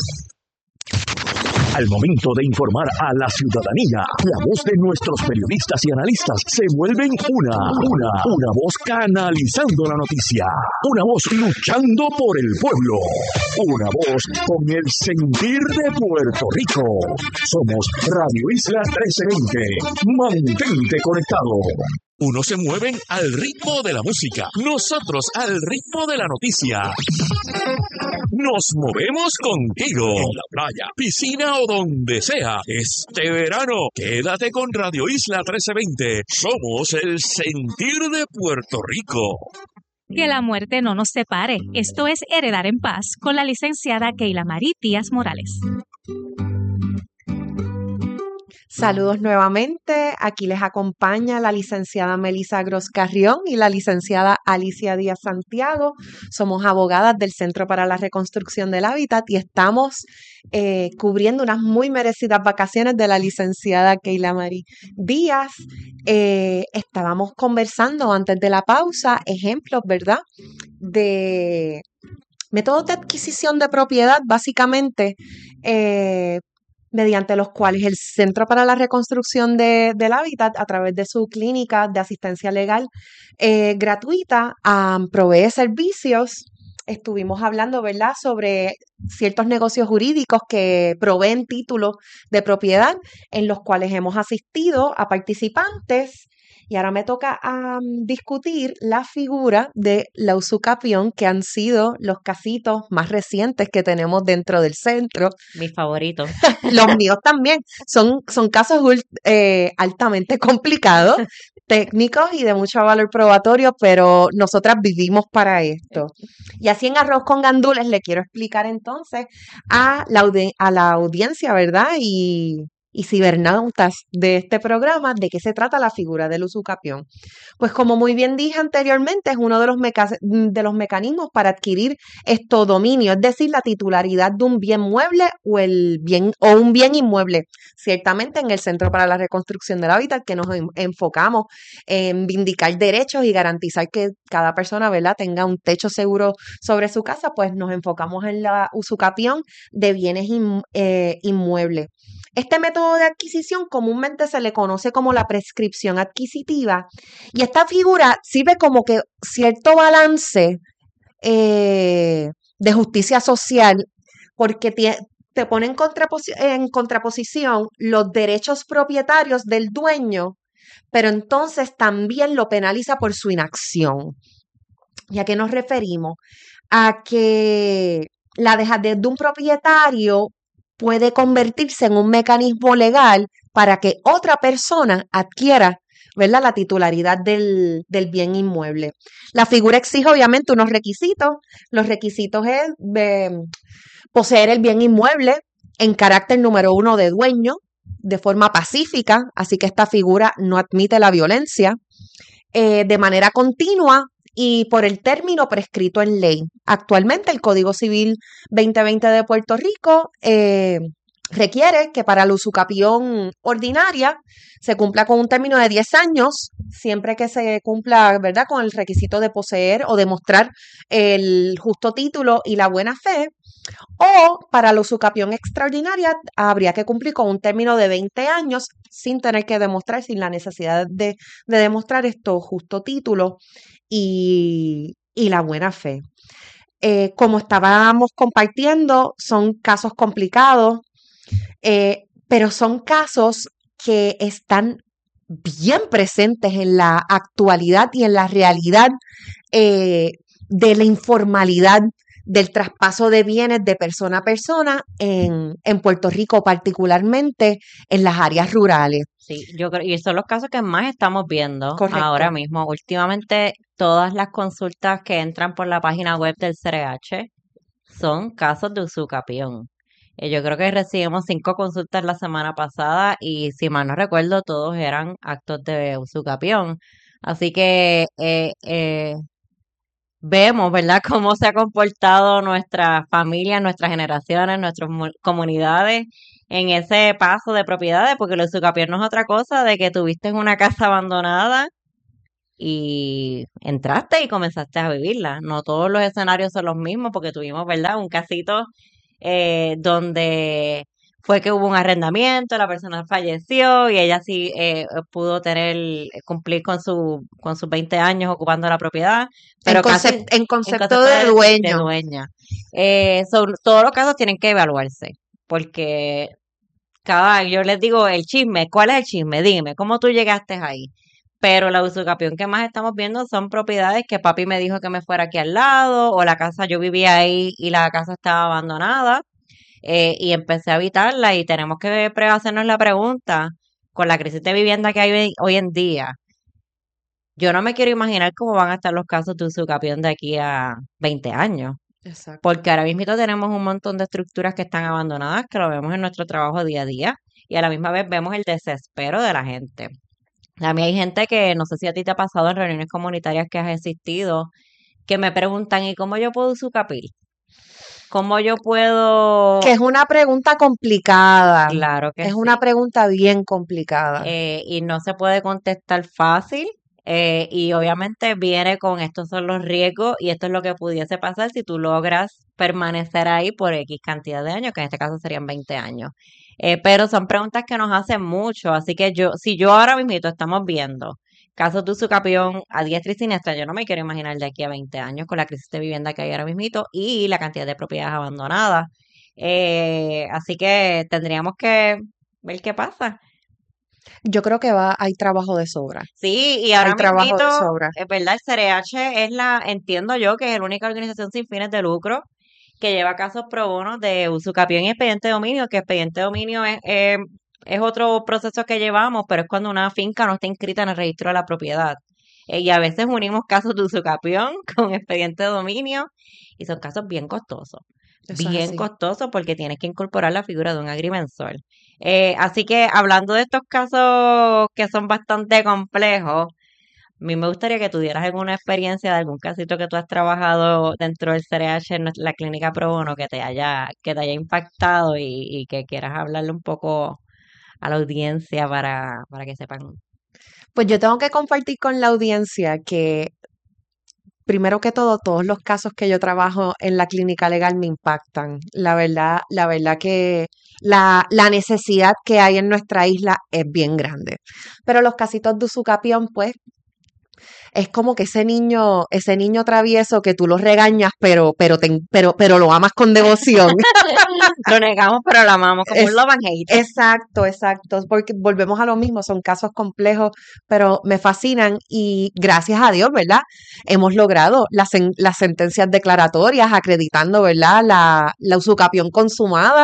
Speaker 1: Al momento de informar a la ciudadanía, la voz de nuestros periodistas y analistas se vuelven una, una, una voz canalizando la noticia, una voz luchando por el pueblo, una voz con el sentir de Puerto Rico. Somos Radio Isla trece veinte. Mantente conectado. Unos se mueven al ritmo de la música, nosotros al ritmo de la noticia. Nos movemos contigo, en la playa, piscina o donde sea. Este verano, quédate con Radio Isla trece veinte. Somos el sentir de Puerto Rico.
Speaker 9: Que la muerte no nos separe. Esto es Heredar en Paz con la licenciada Keila Marí Díaz Morales.
Speaker 8: Saludos nuevamente. Aquí les acompaña la licenciada Melisa Gros Carrión y la licenciada Alicia Díaz Santiago. Somos abogadas del Centro para la Reconstrucción del Hábitat y estamos eh, cubriendo unas muy merecidas vacaciones de la licenciada Keila Marí Díaz. Eh, estábamos conversando antes de la pausa ejemplos, ¿verdad?, de métodos de adquisición de propiedad, básicamente, eh, mediante los cuales el Centro para la Reconstrucción de, del Hábitat, a través de su clínica de asistencia legal eh, gratuita, um, provee servicios. Estuvimos hablando, ¿verdad?, sobre ciertos negocios jurídicos que proveen títulos de propiedad en los cuales hemos asistido a participantes. Y ahora me toca um, discutir la figura de la usucapión, que han sido los casitos más recientes que tenemos dentro del centro.
Speaker 7: Mis favoritos.
Speaker 8: Los míos también. Son, son casos eh, altamente complicados, técnicos y de mucho valor probatorio, pero nosotras vivimos para esto. Y así en Arroz con Gandules le quiero explicar entonces a la, audi- a la audiencia, ¿verdad?, y... y cibernautas de este programa, ¿de qué se trata la figura del usucapión? Pues como muy bien dije anteriormente, es uno de los, meca- de los mecanismos para adquirir esto dominio, es decir, la titularidad de un bien mueble o, el bien, o un bien inmueble. Ciertamente en el Centro para la Reconstrucción del Hábitat, que nos en- enfocamos en vindicar derechos y garantizar que cada persona, ¿verdad?, tenga un techo seguro sobre su casa, pues nos enfocamos en la usucapión de bienes in- eh, inmuebles. Este método de adquisición comúnmente se le conoce como la prescripción adquisitiva y esta figura sirve como que cierto balance eh, de justicia social porque te, te pone en, contraposi- en contraposición los derechos propietarios del dueño, pero entonces también lo penaliza por su inacción. ¿Y a qué nos referimos? A que la dejadez de un propietario puede convertirse en un mecanismo legal para que otra persona adquiera, ¿verdad?, la titularidad del, del bien inmueble. La figura exige obviamente unos requisitos. Los requisitos es eh, poseer el bien inmueble en carácter número uno de dueño, de forma pacífica, así que esta figura no admite la violencia, eh, de manera continua y por el término prescrito en ley. Actualmente el Código Civil veinte veinte de Puerto Rico eh, requiere que para la usucapión ordinaria se cumpla con un término de diez años, siempre que se cumpla, ¿verdad?, con el requisito de poseer o demostrar el justo título y la buena fe. O para la usucapión extraordinaria habría que cumplir con un término de veinte años sin tener que demostrar, sin la necesidad de, de demostrar esto justo título y, y la buena fe. Eh, como estábamos compartiendo, son casos complicados, eh, pero son casos que están bien presentes en la actualidad y en la realidad eh, de la informalidad del traspaso de bienes de persona a persona en, en Puerto Rico, particularmente en las áreas rurales.
Speaker 7: Sí, yo creo, y son los casos que más estamos viendo
Speaker 8: Correcto.
Speaker 7: ahora mismo. Últimamente, todas las consultas que entran por la página web del C R H son casos de usucapión. Eh, yo creo que recibimos cinco consultas la semana pasada y, si mal no recuerdo, todos eran actos de usucapión. Así que eh, eh, vemos, ¿verdad?, cómo se ha comportado nuestra familia, nuestras generaciones, nuestras mu- comunidades en ese paso de propiedades, porque el usucapión no es otra cosa de que tuviste en una casa abandonada y entraste y comenzaste a vivirla. No todos los escenarios son los mismos, porque tuvimos, ¿verdad?, un casito eh, donde fue que hubo un arrendamiento, la persona falleció y ella sí eh, pudo tener, cumplir con su con sus veinte años ocupando la propiedad, pero
Speaker 8: En,
Speaker 7: casi
Speaker 8: concep- en
Speaker 7: en
Speaker 8: concepto
Speaker 7: concepto
Speaker 8: de
Speaker 7: de, de
Speaker 8: dueño.
Speaker 7: dueña. Eh, son- todos los casos tienen que evaluarse, porque cada, yo les digo el chisme, ¿cuál es el chisme? Dime, ¿cómo tú llegaste ahí? Pero la usucapión que más estamos viendo son propiedades que papi me dijo que me fuera aquí al lado, o la casa, yo vivía ahí y la casa estaba abandonada, eh, y empecé a habitarla y tenemos que pre- hacernos la pregunta, con la crisis de vivienda que hay hoy hoy en día, yo no me quiero imaginar cómo van a estar los casos de usucapión de aquí a veinte años.
Speaker 8: Exacto.
Speaker 7: Porque ahora mismo tenemos un montón de estructuras que están abandonadas, que lo vemos en nuestro trabajo día a día, y a la misma vez vemos el desespero de la gente. A mí hay gente que, no sé si a ti te ha pasado en reuniones comunitarias que has asistido, que me preguntan, ¿y cómo yo puedo usucapir? ¿Cómo yo puedo...?
Speaker 8: Que es una pregunta complicada.
Speaker 7: Claro que
Speaker 8: Es
Speaker 7: sí.
Speaker 8: una pregunta bien complicada.
Speaker 7: Eh, y no se puede contestar fácil. Eh, y obviamente viene con estos son los riesgos y esto es lo que pudiese pasar si tú logras permanecer ahí por X cantidad de años, que en este caso serían veinte años. Eh, pero son preguntas que nos hacen mucho, así que yo, si yo ahora mismo estamos viendo casos de usucapión a diestra y siniestra, yo no me quiero imaginar de aquí a veinte años con la crisis de vivienda que hay ahora mismo y la cantidad de propiedades abandonadas. Eh, así que tendríamos que ver qué pasa.
Speaker 8: Yo creo que va, hay trabajo de sobra.
Speaker 7: Sí, y ahora
Speaker 8: Hay trabajo de
Speaker 7: mismito,
Speaker 8: sobra.
Speaker 7: es verdad, el C R H es la, entiendo yo que es la única organización sin fines de lucro que lleva casos pro bono de usucapión y expediente de dominio, que expediente de dominio es, eh, es otro proceso que llevamos, pero es cuando una finca no está inscrita en el registro de la propiedad. Eh, y a veces unimos casos de usucapión con expediente de dominio y son casos bien costosos.
Speaker 8: Eso es
Speaker 7: Bien
Speaker 8: así.
Speaker 7: costoso porque tienes que incorporar la figura de un agrimensor. Eh, así que hablando de estos casos que son bastante complejos, a mí me gustaría que tú dieras alguna experiencia de algún casito que tú has trabajado dentro del C R H en nuestra- la clínica pro bono que te haya, que te haya impactado y, y que quieras hablarle un poco a la audiencia para, para que sepan.
Speaker 8: Pues yo tengo que compartir con la audiencia que, primero que todo, todos los casos que yo trabajo en la clínica legal me impactan. La verdad, la verdad que la, la necesidad que hay en nuestra isla es bien grande. Pero los casitos de usucapión, pues, es como que ese niño, ese niño travieso que tú lo regañas, pero, pero, te- pero, pero lo amas con devoción.
Speaker 7: Lo negamos, pero lo amamos como
Speaker 8: Es-
Speaker 7: un love and hate.
Speaker 8: Exacto, exacto, porque volvemos a lo mismo, son casos complejos, pero me fascinan y gracias a Dios, ¿verdad? Hemos logrado las, sen- las sentencias declaratorias acreditando, ¿verdad? La, la usucapión consumada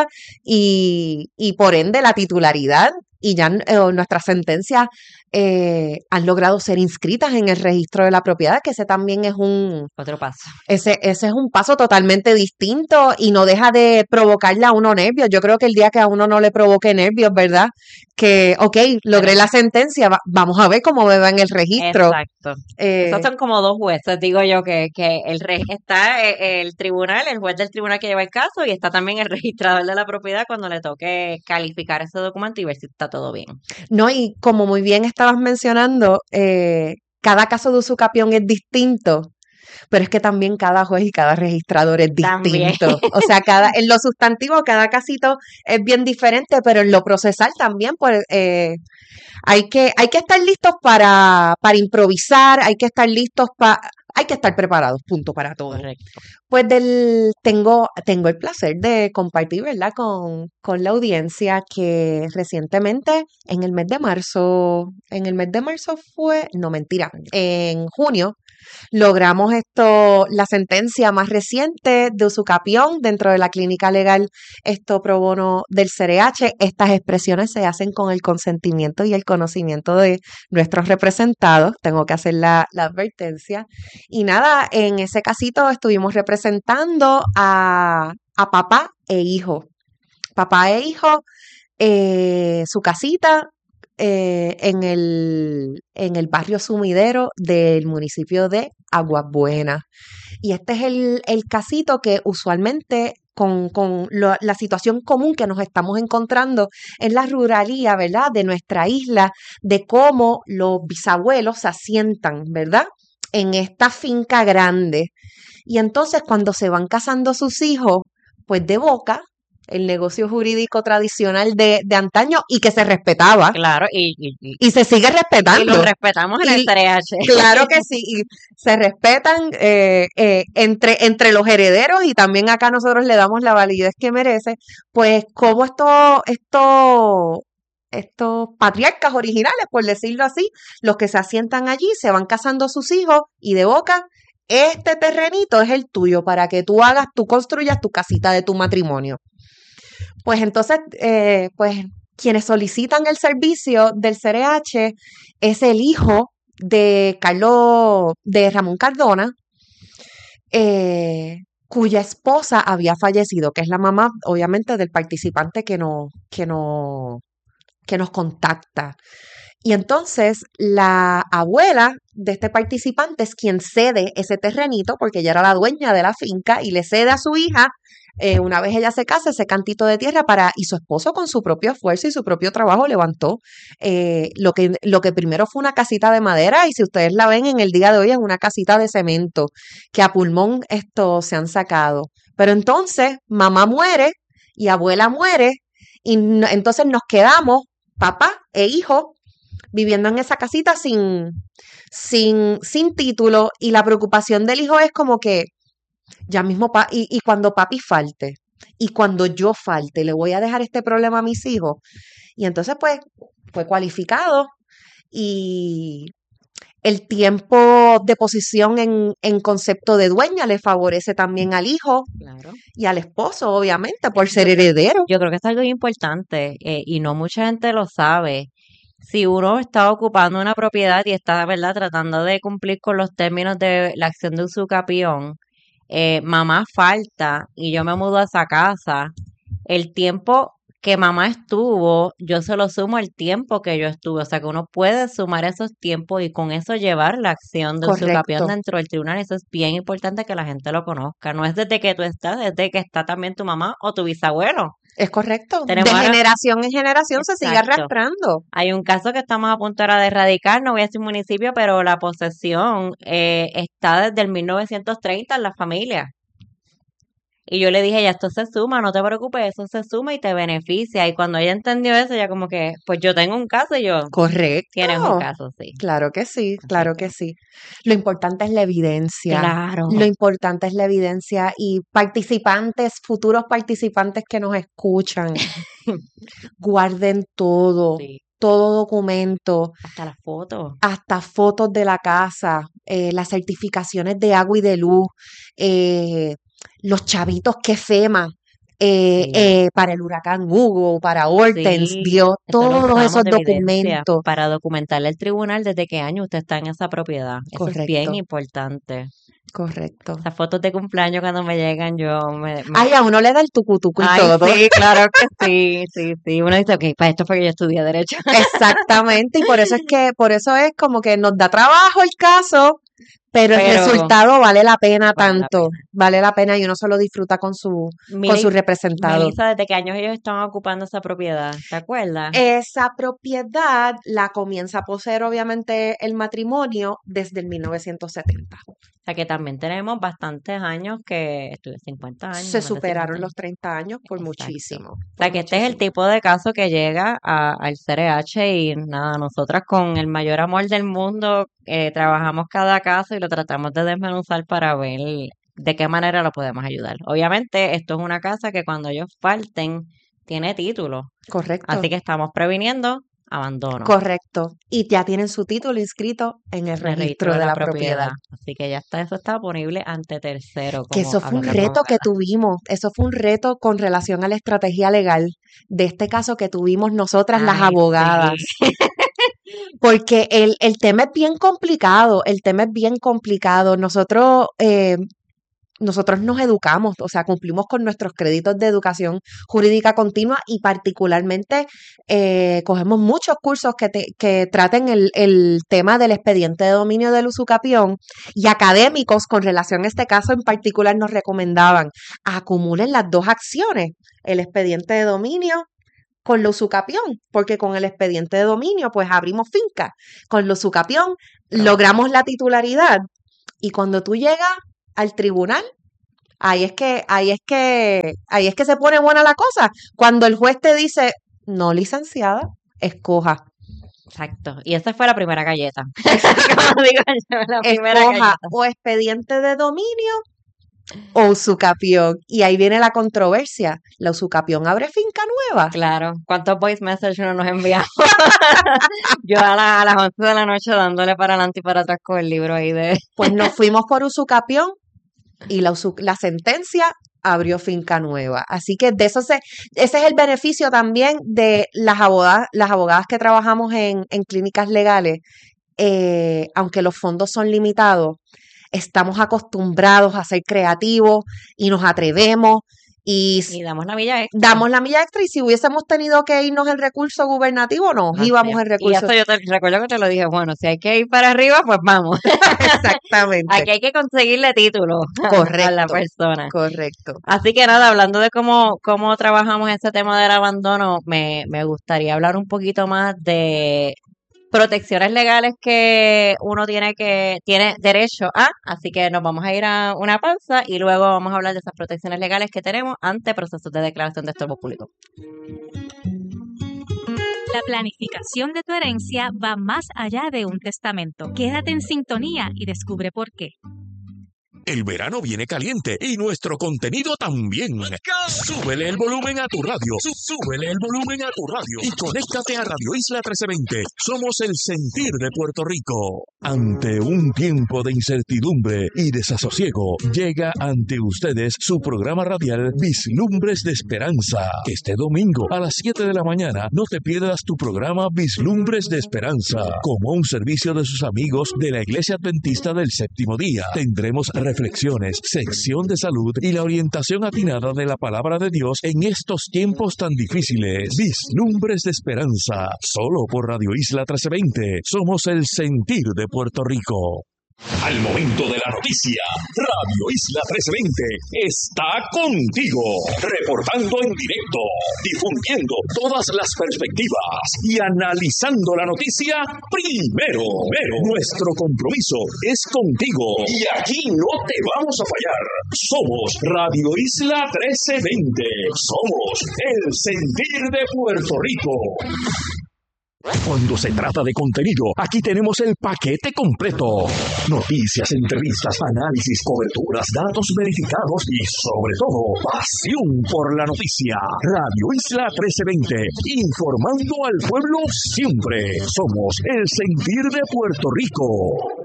Speaker 8: y, y por ende la titularidad y ya eh, nuestras sentencias eh, han logrado ser inscritas en el registro de la propiedad, que ese también es un,
Speaker 7: Otro paso.
Speaker 8: ese, ese es un paso totalmente distinto y no deja de provocarle a uno nervios. Yo creo que el día que a uno no le provoque nervios, ¿verdad? Que, ok, logré la sentencia, va- vamos a ver cómo me va en el registro.
Speaker 7: Exacto.
Speaker 8: Eh,
Speaker 7: Esos son como dos jueces, digo yo, que, que el re- está eh, el tribunal, el juez del tribunal que lleva el caso, y está también el registrador de la propiedad cuando le toque calificar ese documento y ver si está todo bien.
Speaker 8: no, y como muy bien estabas mencionando, eh, cada caso de usucapión es distinto. Pero es que también cada juez y cada registrador es
Speaker 7: También.
Speaker 8: distinto. O sea, cada, en lo sustantivo, cada casito es bien diferente, pero en lo procesal también, pues, eh, hay que, hay que estar listos para, para improvisar, hay que estar listos para, hay que estar preparados, punto, para todo.
Speaker 7: Correcto.
Speaker 8: Pues del, tengo, tengo el placer de compartir, ¿verdad? Con, con la audiencia que recientemente, en el mes de marzo, en el mes de marzo fue, no mentira, en junio, logramos esto, la sentencia más reciente de usucapión dentro de la clínica legal, esto pro bono del C R H. Estas expresiones se hacen con el consentimiento y el conocimiento de nuestros representados. Tengo que hacer la, la advertencia. Y nada, en ese casito estuvimos representando a, a papá e hijo. Papá e hijo, eh, su casita eh, en el, en el barrio sumidero del municipio de Aguas Buenas. Y este es el, el casito que usualmente con, con lo- la situación común que nos estamos encontrando en la ruralía, ¿verdad? De nuestra isla, de cómo los bisabuelos se asientan, ¿verdad? En esta finca grande. Y entonces cuando se van casando sus hijos, pues de boca, el negocio jurídico tradicional de, de antaño y que se respetaba
Speaker 7: Claro, y, y, y-
Speaker 8: y se sigue
Speaker 7: y
Speaker 8: respetando.
Speaker 7: lo respetamos en el
Speaker 8: Y-
Speaker 7: C R H.
Speaker 8: Claro que sí, y se respetan eh, eh, entre, entre los herederos y también acá nosotros le damos la validez que merece, pues como esto, esto, estos patriarcas originales, por decirlo así, los que se asientan allí, se van casando sus hijos y de boca, este terrenito es el tuyo para que tú hagas, tú construyas tu casita de tu matrimonio. Pues entonces, eh, pues quienes solicitan el servicio del C R H es el hijo de Carlos, de Ramón Cardona, eh, cuya esposa había fallecido, que es la mamá, obviamente, del participante que nos, que nos, que nos contacta. Y entonces la abuela de este participante es quien cede ese terrenito, porque ella era la dueña de la finca, y le cede a su hija, eh, una vez ella se casa, ese cantito de tierra para, y su esposo con su propio esfuerzo y su propio trabajo levantó eh, lo que, lo que primero fue una casita de madera, y si ustedes la ven en el día de hoy es una casita de cemento, que a pulmón esto se han sacado. Pero entonces mamá muere y abuela muere, y n- entonces nos quedamos, papá e hijo, viviendo en esa casita sin, sin, sin título, y la preocupación del hijo es como que ya mismo, pa- y, y cuando papi falte, y cuando yo falte, le voy a dejar este problema a mis hijos. Y entonces pues fue cualificado, y el tiempo de posición en, en concepto de dueña le favorece también al hijo
Speaker 7: Claro.
Speaker 8: y al esposo, obviamente, por ser heredero.
Speaker 7: Yo creo que es algo importante eh, y no mucha gente lo sabe. Si uno está ocupando una propiedad y está, ¿verdad?, tratando de cumplir con los términos de la acción de usucapión, eh, mamá falta y yo me mudo a esa casa, el tiempo que mamá estuvo, yo se lo sumo al tiempo que yo estuve. O sea, que uno puede sumar esos tiempos y con eso llevar la acción de usucapión
Speaker 8: Correcto.
Speaker 7: dentro del tribunal. Eso es bien importante que la gente lo conozca. No es desde que tú estás, es desde que está también tu mamá o tu bisabuelo.
Speaker 8: Es correcto.
Speaker 7: Tenemos
Speaker 8: De
Speaker 7: ahora-
Speaker 8: generación en generación se sigue
Speaker 7: Exacto.
Speaker 8: arrastrando.
Speaker 7: Hay un caso que estamos a punto ahora de erradicar, no voy a decir municipio, pero la posesión eh, está desde el mil novecientos treinta en la familia. Y yo le dije, ya esto se suma, no te preocupes, eso se suma y te beneficia. Y cuando ella entendió eso, ya como que, pues yo tengo un caso y yo,
Speaker 8: Correcto.
Speaker 7: tienes un caso, sí.
Speaker 8: Claro que sí,
Speaker 7: Así
Speaker 8: claro
Speaker 7: que-
Speaker 8: que sí. Lo importante es la evidencia.
Speaker 7: Claro.
Speaker 8: Lo importante es la evidencia, y participantes, futuros participantes que nos escuchan, guarden todo,
Speaker 7: Sí,
Speaker 8: todo documento,
Speaker 7: hasta las fotos.
Speaker 8: hasta fotos de la casa, eh, las certificaciones de agua y de luz, eh, los chavitos que FEMA eh,
Speaker 7: Sí.
Speaker 8: eh, para el huracán Hugo, para Hortense,
Speaker 7: Sí,
Speaker 8: dio
Speaker 7: eso lo
Speaker 8: todos
Speaker 7: usamos
Speaker 8: esos
Speaker 7: de evidencia
Speaker 8: documentos.
Speaker 7: para documentarle al tribunal desde qué año usted está en esa propiedad. Eso es bien
Speaker 8: Correcto.
Speaker 7: importante.
Speaker 8: Correcto.
Speaker 7: Esas fotos de cumpleaños cuando me llegan, yo me... me-
Speaker 8: Ay, a uno le da el tucutucu y
Speaker 7: Ay,
Speaker 8: todo.
Speaker 7: sí, claro que sí, sí, sí. Uno dice, ok, para esto fue que yo estudié Derecho.
Speaker 8: Exactamente, y por eso es que, por eso es como que nos da trabajo el caso, pero el
Speaker 7: Pero
Speaker 8: resultado vale la pena
Speaker 7: vale la
Speaker 8: tanto, vale la pena, y uno se lo disfruta con su, con
Speaker 7: Mili-
Speaker 8: su representado.
Speaker 7: Melissa, ¿desde qué años ellos estaban ocupando esa propiedad? ¿Te acuerdas?
Speaker 8: Esa propiedad la comienza a poseer obviamente el matrimonio desde el mil novecientos setenta.
Speaker 7: O sea que también tenemos bastantes años que estuve cincuenta años.
Speaker 8: Se
Speaker 7: más de
Speaker 8: superaron
Speaker 7: cincuenta
Speaker 8: los
Speaker 7: años.
Speaker 8: treinta años por
Speaker 7: Exacto.
Speaker 8: muchísimo.
Speaker 7: O sea que este es el tipo de caso que llega a- al C R H y nada, nosotras con el mayor amor del mundo eh, trabajamos cada caso y lo tratamos de desmenuzar para ver de qué manera lo podemos ayudar. Obviamente esto es una casa que cuando ellos falten tiene título,
Speaker 8: Correcto.
Speaker 7: así que estamos previniendo abandono.
Speaker 8: Correcto. Y ya tienen su título inscrito en el
Speaker 7: en el
Speaker 8: registro de la propiedad.
Speaker 7: Así que ya está, eso está disponible ante tercero.
Speaker 8: Que
Speaker 7: como
Speaker 8: eso fue un
Speaker 7: hablando con
Speaker 8: reto que
Speaker 7: Ada.
Speaker 8: tuvimos, eso fue un reto con relación a la estrategia legal de este caso que tuvimos nosotras las
Speaker 7: Ay,
Speaker 8: abogadas,
Speaker 7: sí.
Speaker 8: porque el, el tema es bien complicado, el tema es bien complicado. Nosotros, eh, nosotros nos educamos, o sea, cumplimos con nuestros créditos de educación jurídica continua, y particularmente eh, cogemos muchos cursos que, te- que traten el, el tema del expediente de dominio del usucapión, y académicos con relación a este caso en particular nos recomendaban acumulen las dos acciones, el expediente de dominio con la usucapión, porque con el expediente de dominio pues abrimos finca, con la usucapión logramos la titularidad, y cuando tú llegas al tribunal, ahí es que, ahí es que, ahí es que se pone buena la cosa. Cuando el juez te dice, no, licenciada, escoja.
Speaker 7: Exacto. Y esa fue la primera galleta. Como digo yo, la primera
Speaker 8: Escoja
Speaker 7: galleta.
Speaker 8: o expediente de dominio o usucapión. Y ahí viene la controversia. ¿La usucapión abre finca nueva?
Speaker 7: Claro. ¿Cuántos voice messages no nos enviamos? Yo a, la- a las once de la noche dándole para adelante y para atrás con el libro ahí de...
Speaker 8: Pues nos fuimos por usucapión, y la, usu- la sentencia abrió finca nueva. Así que de eso se, ese es el beneficio también de las abogadas, las abogadas que trabajamos en, en clínicas legales, eh, aunque los fondos son limitados, estamos acostumbrados a ser creativos y nos atrevemos y,
Speaker 7: Y damos la milla extra.
Speaker 8: damos la milla extra y si hubiésemos tenido que irnos en recurso gubernativo, nos
Speaker 7: Así
Speaker 8: íbamos
Speaker 7: es.
Speaker 8: en
Speaker 7: Y
Speaker 8: recurso.
Speaker 7: eso yo te recuerdo que te lo dije, bueno, si hay que ir para arriba, pues vamos.
Speaker 8: Exactamente.
Speaker 7: Aquí hay que conseguirle título a la
Speaker 8: Correcto.
Speaker 7: persona.
Speaker 8: Correcto.
Speaker 7: Así que nada, hablando de cómo, cómo trabajamos ese tema del abandono, me, me gustaría hablar un poquito más de protecciones legales que uno tiene que tiene derecho a, así que nos vamos a ir a una pausa y luego vamos a hablar de esas protecciones legales que tenemos ante procesos de declaración de estorbo público.
Speaker 9: La planificación de tu herencia va más allá de un testamento. Quédate en sintonía y descubre por qué.
Speaker 1: El verano viene caliente y nuestro contenido también. Súbele el volumen a tu radio. Sú- Súbele el volumen a tu radio. Y conéctate a Radio Isla trece veinte. Somos el sentir de Puerto Rico. Ante un tiempo de incertidumbre y desasosiego, llega ante ustedes su programa radial Vislumbres de Esperanza. Este domingo a las siete de la mañana no te pierdas tu programa Vislumbres de Esperanza. Como un servicio de sus amigos de la Iglesia Adventista del Séptimo Día, tendremos reflexiones, sección de salud y la orientación atinada de la palabra de Dios en estos tiempos tan difíciles. Vislumbres de Esperanza, solo por Radio Isla trece veinte. Somos el sentir de Puerto Rico. Al momento de la noticia, Radio Isla trece veinte está contigo, reportando en directo, difundiendo todas las perspectivas y analizando la noticia primero. Pero nuestro compromiso es contigo y aquí no te vamos a fallar. Somos Radio Isla trece veinte, somos el sentir de Puerto Rico. Cuando se trata de contenido, aquí tenemos el paquete completo. Noticias, entrevistas, análisis, coberturas, datos verificados y, sobre todo, pasión por la noticia. Radio Isla trece veinte, informando al pueblo siempre. Somos el sentir de Puerto Rico.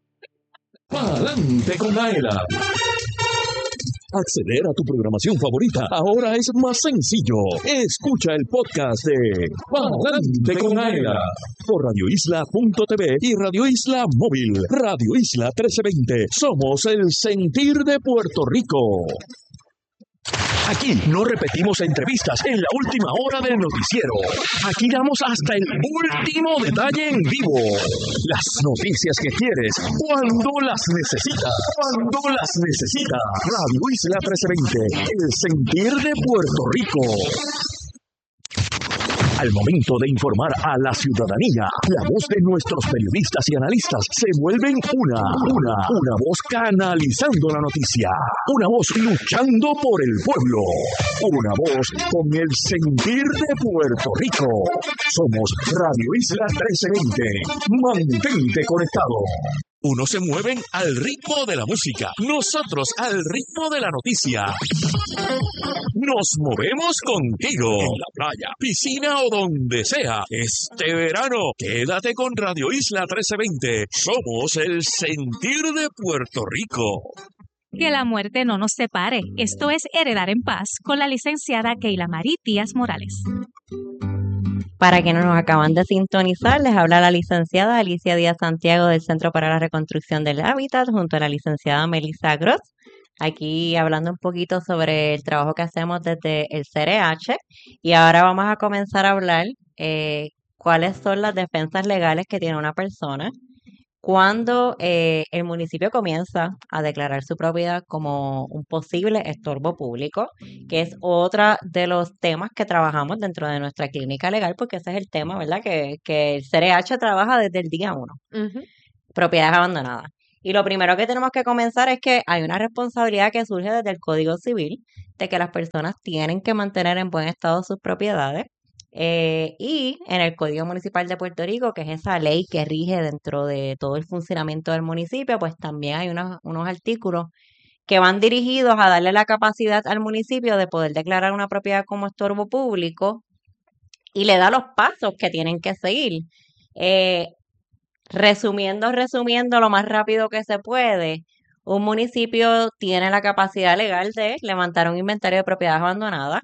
Speaker 1: Pa'lante con Aela. Acceder a tu programación favorita ahora es más sencillo. Escucha el podcast de Pa'lante con Aela por radio isla punto t v y Radio Isla Móvil. Radio Isla trece veinte. Somos el sentir de Puerto Rico. Aquí no repetimos entrevistas en la última hora del noticiero. Aquí damos hasta el último detalle en vivo. Las noticias que quieres, cuando las necesitas. Cuando las necesitas. Radio Isla trece veinte, el sentir de Puerto Rico. Al momento de informar a la ciudadanía, la voz de nuestros periodistas y analistas se vuelven una, una, una voz canalizando la noticia, una voz luchando por el pueblo, una voz con el sentir de Puerto Rico. Somos Radio Isla trece veinte. Mantente conectado. Unos se mueven al ritmo de la música, nosotros al ritmo de la noticia. Nos movemos contigo, en la playa, piscina o donde sea. Este verano, quédate con Radio Isla trece veinte. Somos el sentir de Puerto Rico.
Speaker 9: Que la muerte no nos separe. Esto es Heredar en Paz con la licenciada Keila Marí Díaz Morales.
Speaker 7: Para quienes nos acaban de sintonizar, les habla la licenciada Alicia Díaz Santiago del Centro para la Reconstrucción del Hábitat junto a la licenciada Melissa Gross. Aquí hablando un poquito sobre el trabajo que hacemos desde el C R H y ahora vamos a comenzar a hablar eh, cuáles son las defensas legales que tiene una persona cuando eh, el municipio comienza a declarar su propiedad como un posible estorbo público, que es otro de los temas que trabajamos dentro de nuestra clínica legal, porque ese es el tema, ¿verdad? Que, que el C R H trabaja desde el día uno,
Speaker 8: Ujú.
Speaker 7: propiedades abandonadas. Y lo primero que tenemos que comenzar es que hay una responsabilidad que surge desde el Código Civil de que las personas tienen que mantener en buen estado sus propiedades. Eh, y en el Código Municipal de Puerto Rico, que es esa ley que rige dentro de todo el funcionamiento del municipio, pues también hay unos, unos artículos que van dirigidos a darle la capacidad al municipio de poder declarar una propiedad como estorbo público y le da los pasos que tienen que seguir. Eh, resumiendo, resumiendo lo más rápido que se puede, un municipio tiene la capacidad legal de levantar un inventario de propiedades abandonadas,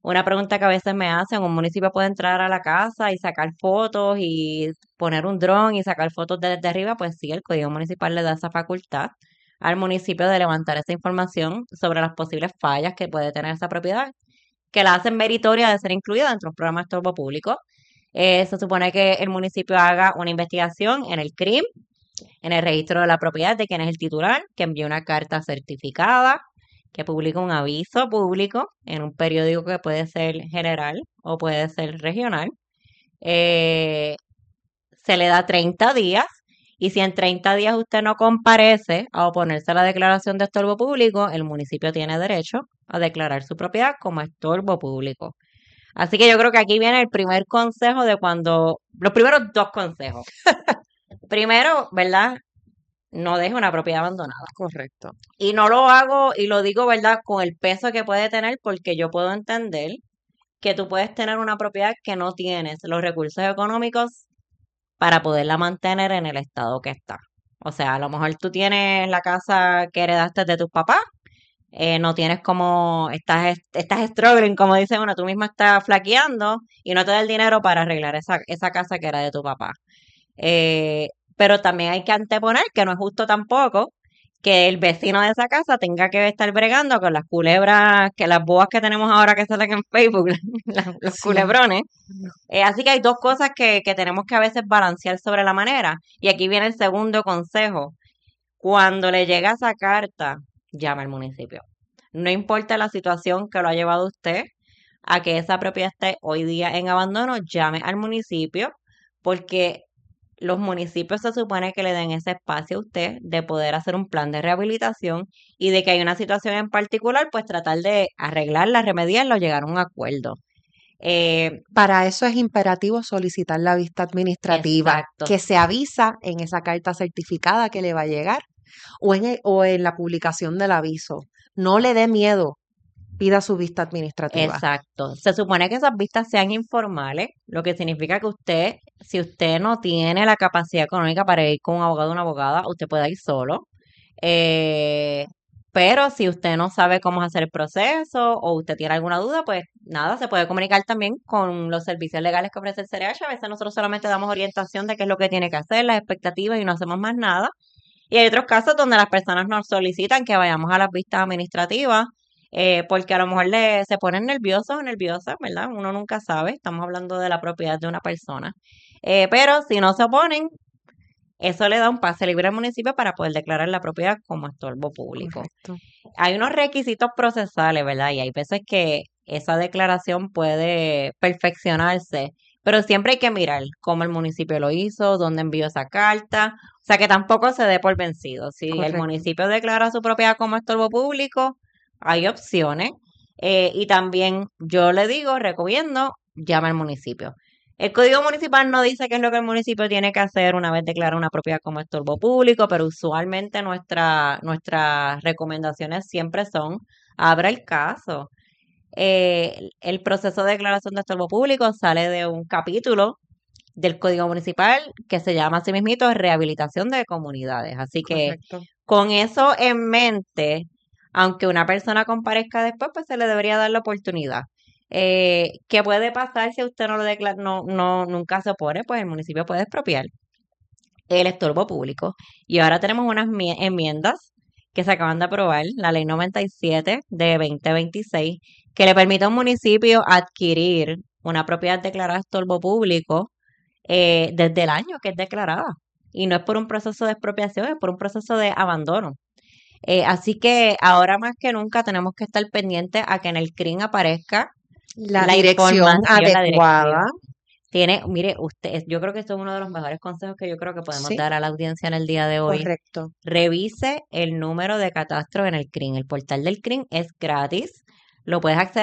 Speaker 7: Una pregunta que a veces me hacen, ¿un municipio puede entrar a la casa y sacar fotos y poner un dron y sacar fotos desde arriba? Pues sí, el Código Municipal le da esa facultad al municipio de levantar esa información sobre las posibles fallas que puede tener esa propiedad, que la hacen meritoria de ser incluida dentro de los programas de estorbo público. Eh, se supone que el municipio haga una investigación en el C R I M, en el registro de la propiedad de quién es el titular, que envíe una carta certificada, que publica un aviso público en un periódico que puede ser general o puede ser regional. Eh, se le da treinta días y si en treinta días usted no comparece a oponerse a la declaración de estorbo público, el municipio tiene derecho a declarar su propiedad como estorbo público. Así que yo creo que aquí viene el primer consejo de cuando, los primeros dos consejos. Primero, ¿verdad? No deje una propiedad abandonada.
Speaker 8: Correcto.
Speaker 7: Y no lo hago y lo digo, ¿verdad? Con el peso que puede tener, porque yo puedo entender que tú puedes tener una propiedad que no tienes los recursos económicos para poderla mantener en el estado que está. O sea, a lo mejor tú tienes la casa que heredaste de tus papás, eh, no tienes como, estás, estás struggling, como dice uno, tú misma estás flaqueando y no te da el dinero para arreglar esa, esa casa que era de tu papá. Eh, pero también hay que anteponer que no es justo tampoco que el vecino de esa casa tenga que estar bregando con las culebras, que las boas que tenemos ahora que salen en Facebook, la- los
Speaker 8: Sí.
Speaker 7: culebrones. Eh, así que hay dos cosas que, que tenemos que a veces balancear sobre la manera. Y aquí viene el segundo consejo. Cuando le llega esa carta, llama al municipio. No importa la situación que lo ha llevado usted a que esa propiedad esté hoy día en abandono, llame al municipio, porque los municipios se supone que le den ese espacio a usted de poder hacer un plan de rehabilitación y de que hay una situación en particular, pues tratar de arreglarla, remediarla o llegar a un acuerdo. Eh,
Speaker 8: Para eso es imperativo solicitar la vista administrativa,
Speaker 7: Exacto.
Speaker 8: que se avisa en esa carta certificada que le va a llegar o en, el- o en la publicación del aviso. No le dé miedo, pida su vista administrativa.
Speaker 7: Exacto. Se supone que esas vistas sean informales, lo que significa que usted, si usted no tiene la capacidad económica para ir con un abogado o una abogada, usted puede ir solo. Eh, pero si usted no sabe cómo hacer el proceso o usted tiene alguna duda, pues nada, se puede comunicar también con los servicios legales que ofrece el C R H. A veces nosotros solamente damos orientación de qué es lo que tiene que hacer, las expectativas y no hacemos más nada. Y hay otros casos donde las personas nos solicitan que vayamos a las vistas administrativas, eh, porque a lo mejor le, se ponen nerviosos o nerviosas, ¿verdad? Uno nunca sabe, estamos hablando de la propiedad de una persona. Eh, pero si no se oponen, eso le da un pase libre al municipio para poder declarar la propiedad como estorbo público.
Speaker 8: Correcto.
Speaker 7: Hay unos requisitos procesales, ¿verdad? Y hay veces que esa declaración puede perfeccionarse, pero siempre hay que mirar cómo el municipio lo hizo, dónde envió esa carta, o sea que tampoco se dé por vencido. Si el
Speaker 8: Correcto.
Speaker 7: municipio declara su propiedad como estorbo público, hay opciones. Eh, y también yo le digo, recomiendo, llama al municipio. El Código Municipal no dice qué es lo que el municipio tiene que hacer una vez declara una propiedad como estorbo público, pero usualmente nuestra, nuestras recomendaciones siempre son, abra el caso. Eh, el proceso de declaración de estorbo público sale de un capítulo del Código Municipal que se llama así mismito Rehabilitación de Comunidades. Así que
Speaker 8: Correcto.
Speaker 7: con eso en mente, aunque una persona comparezca después, pues se le debería dar la oportunidad. Eh, ¿qué puede pasar si usted no lo declara, no, no, nunca se opone? Pues el municipio puede expropiar el estorbo público. Y ahora tenemos unas mie- enmiendas que se acaban de aprobar, la ley noventa y siete de veinte veintiséis, que le permite a un municipio adquirir una propiedad declarada estorbo público eh, desde el año que es declarada. Y no es por un proceso de expropiación, es por un proceso de abandono. Eh, así que ahora más que nunca tenemos que estar pendientes a que en el C R I M aparezca
Speaker 8: La,
Speaker 7: la
Speaker 8: dirección
Speaker 7: información, la
Speaker 8: adecuada.
Speaker 7: dirección. Tiene, mire, usted, yo creo que esto es uno de los mejores consejos que yo creo que podemos
Speaker 8: Sí.
Speaker 7: dar a la audiencia en el día de hoy.
Speaker 8: Correcto.
Speaker 7: Revise el número de catastro en el C R I M. El portal del C R I M es gratis. Lo puedes acceder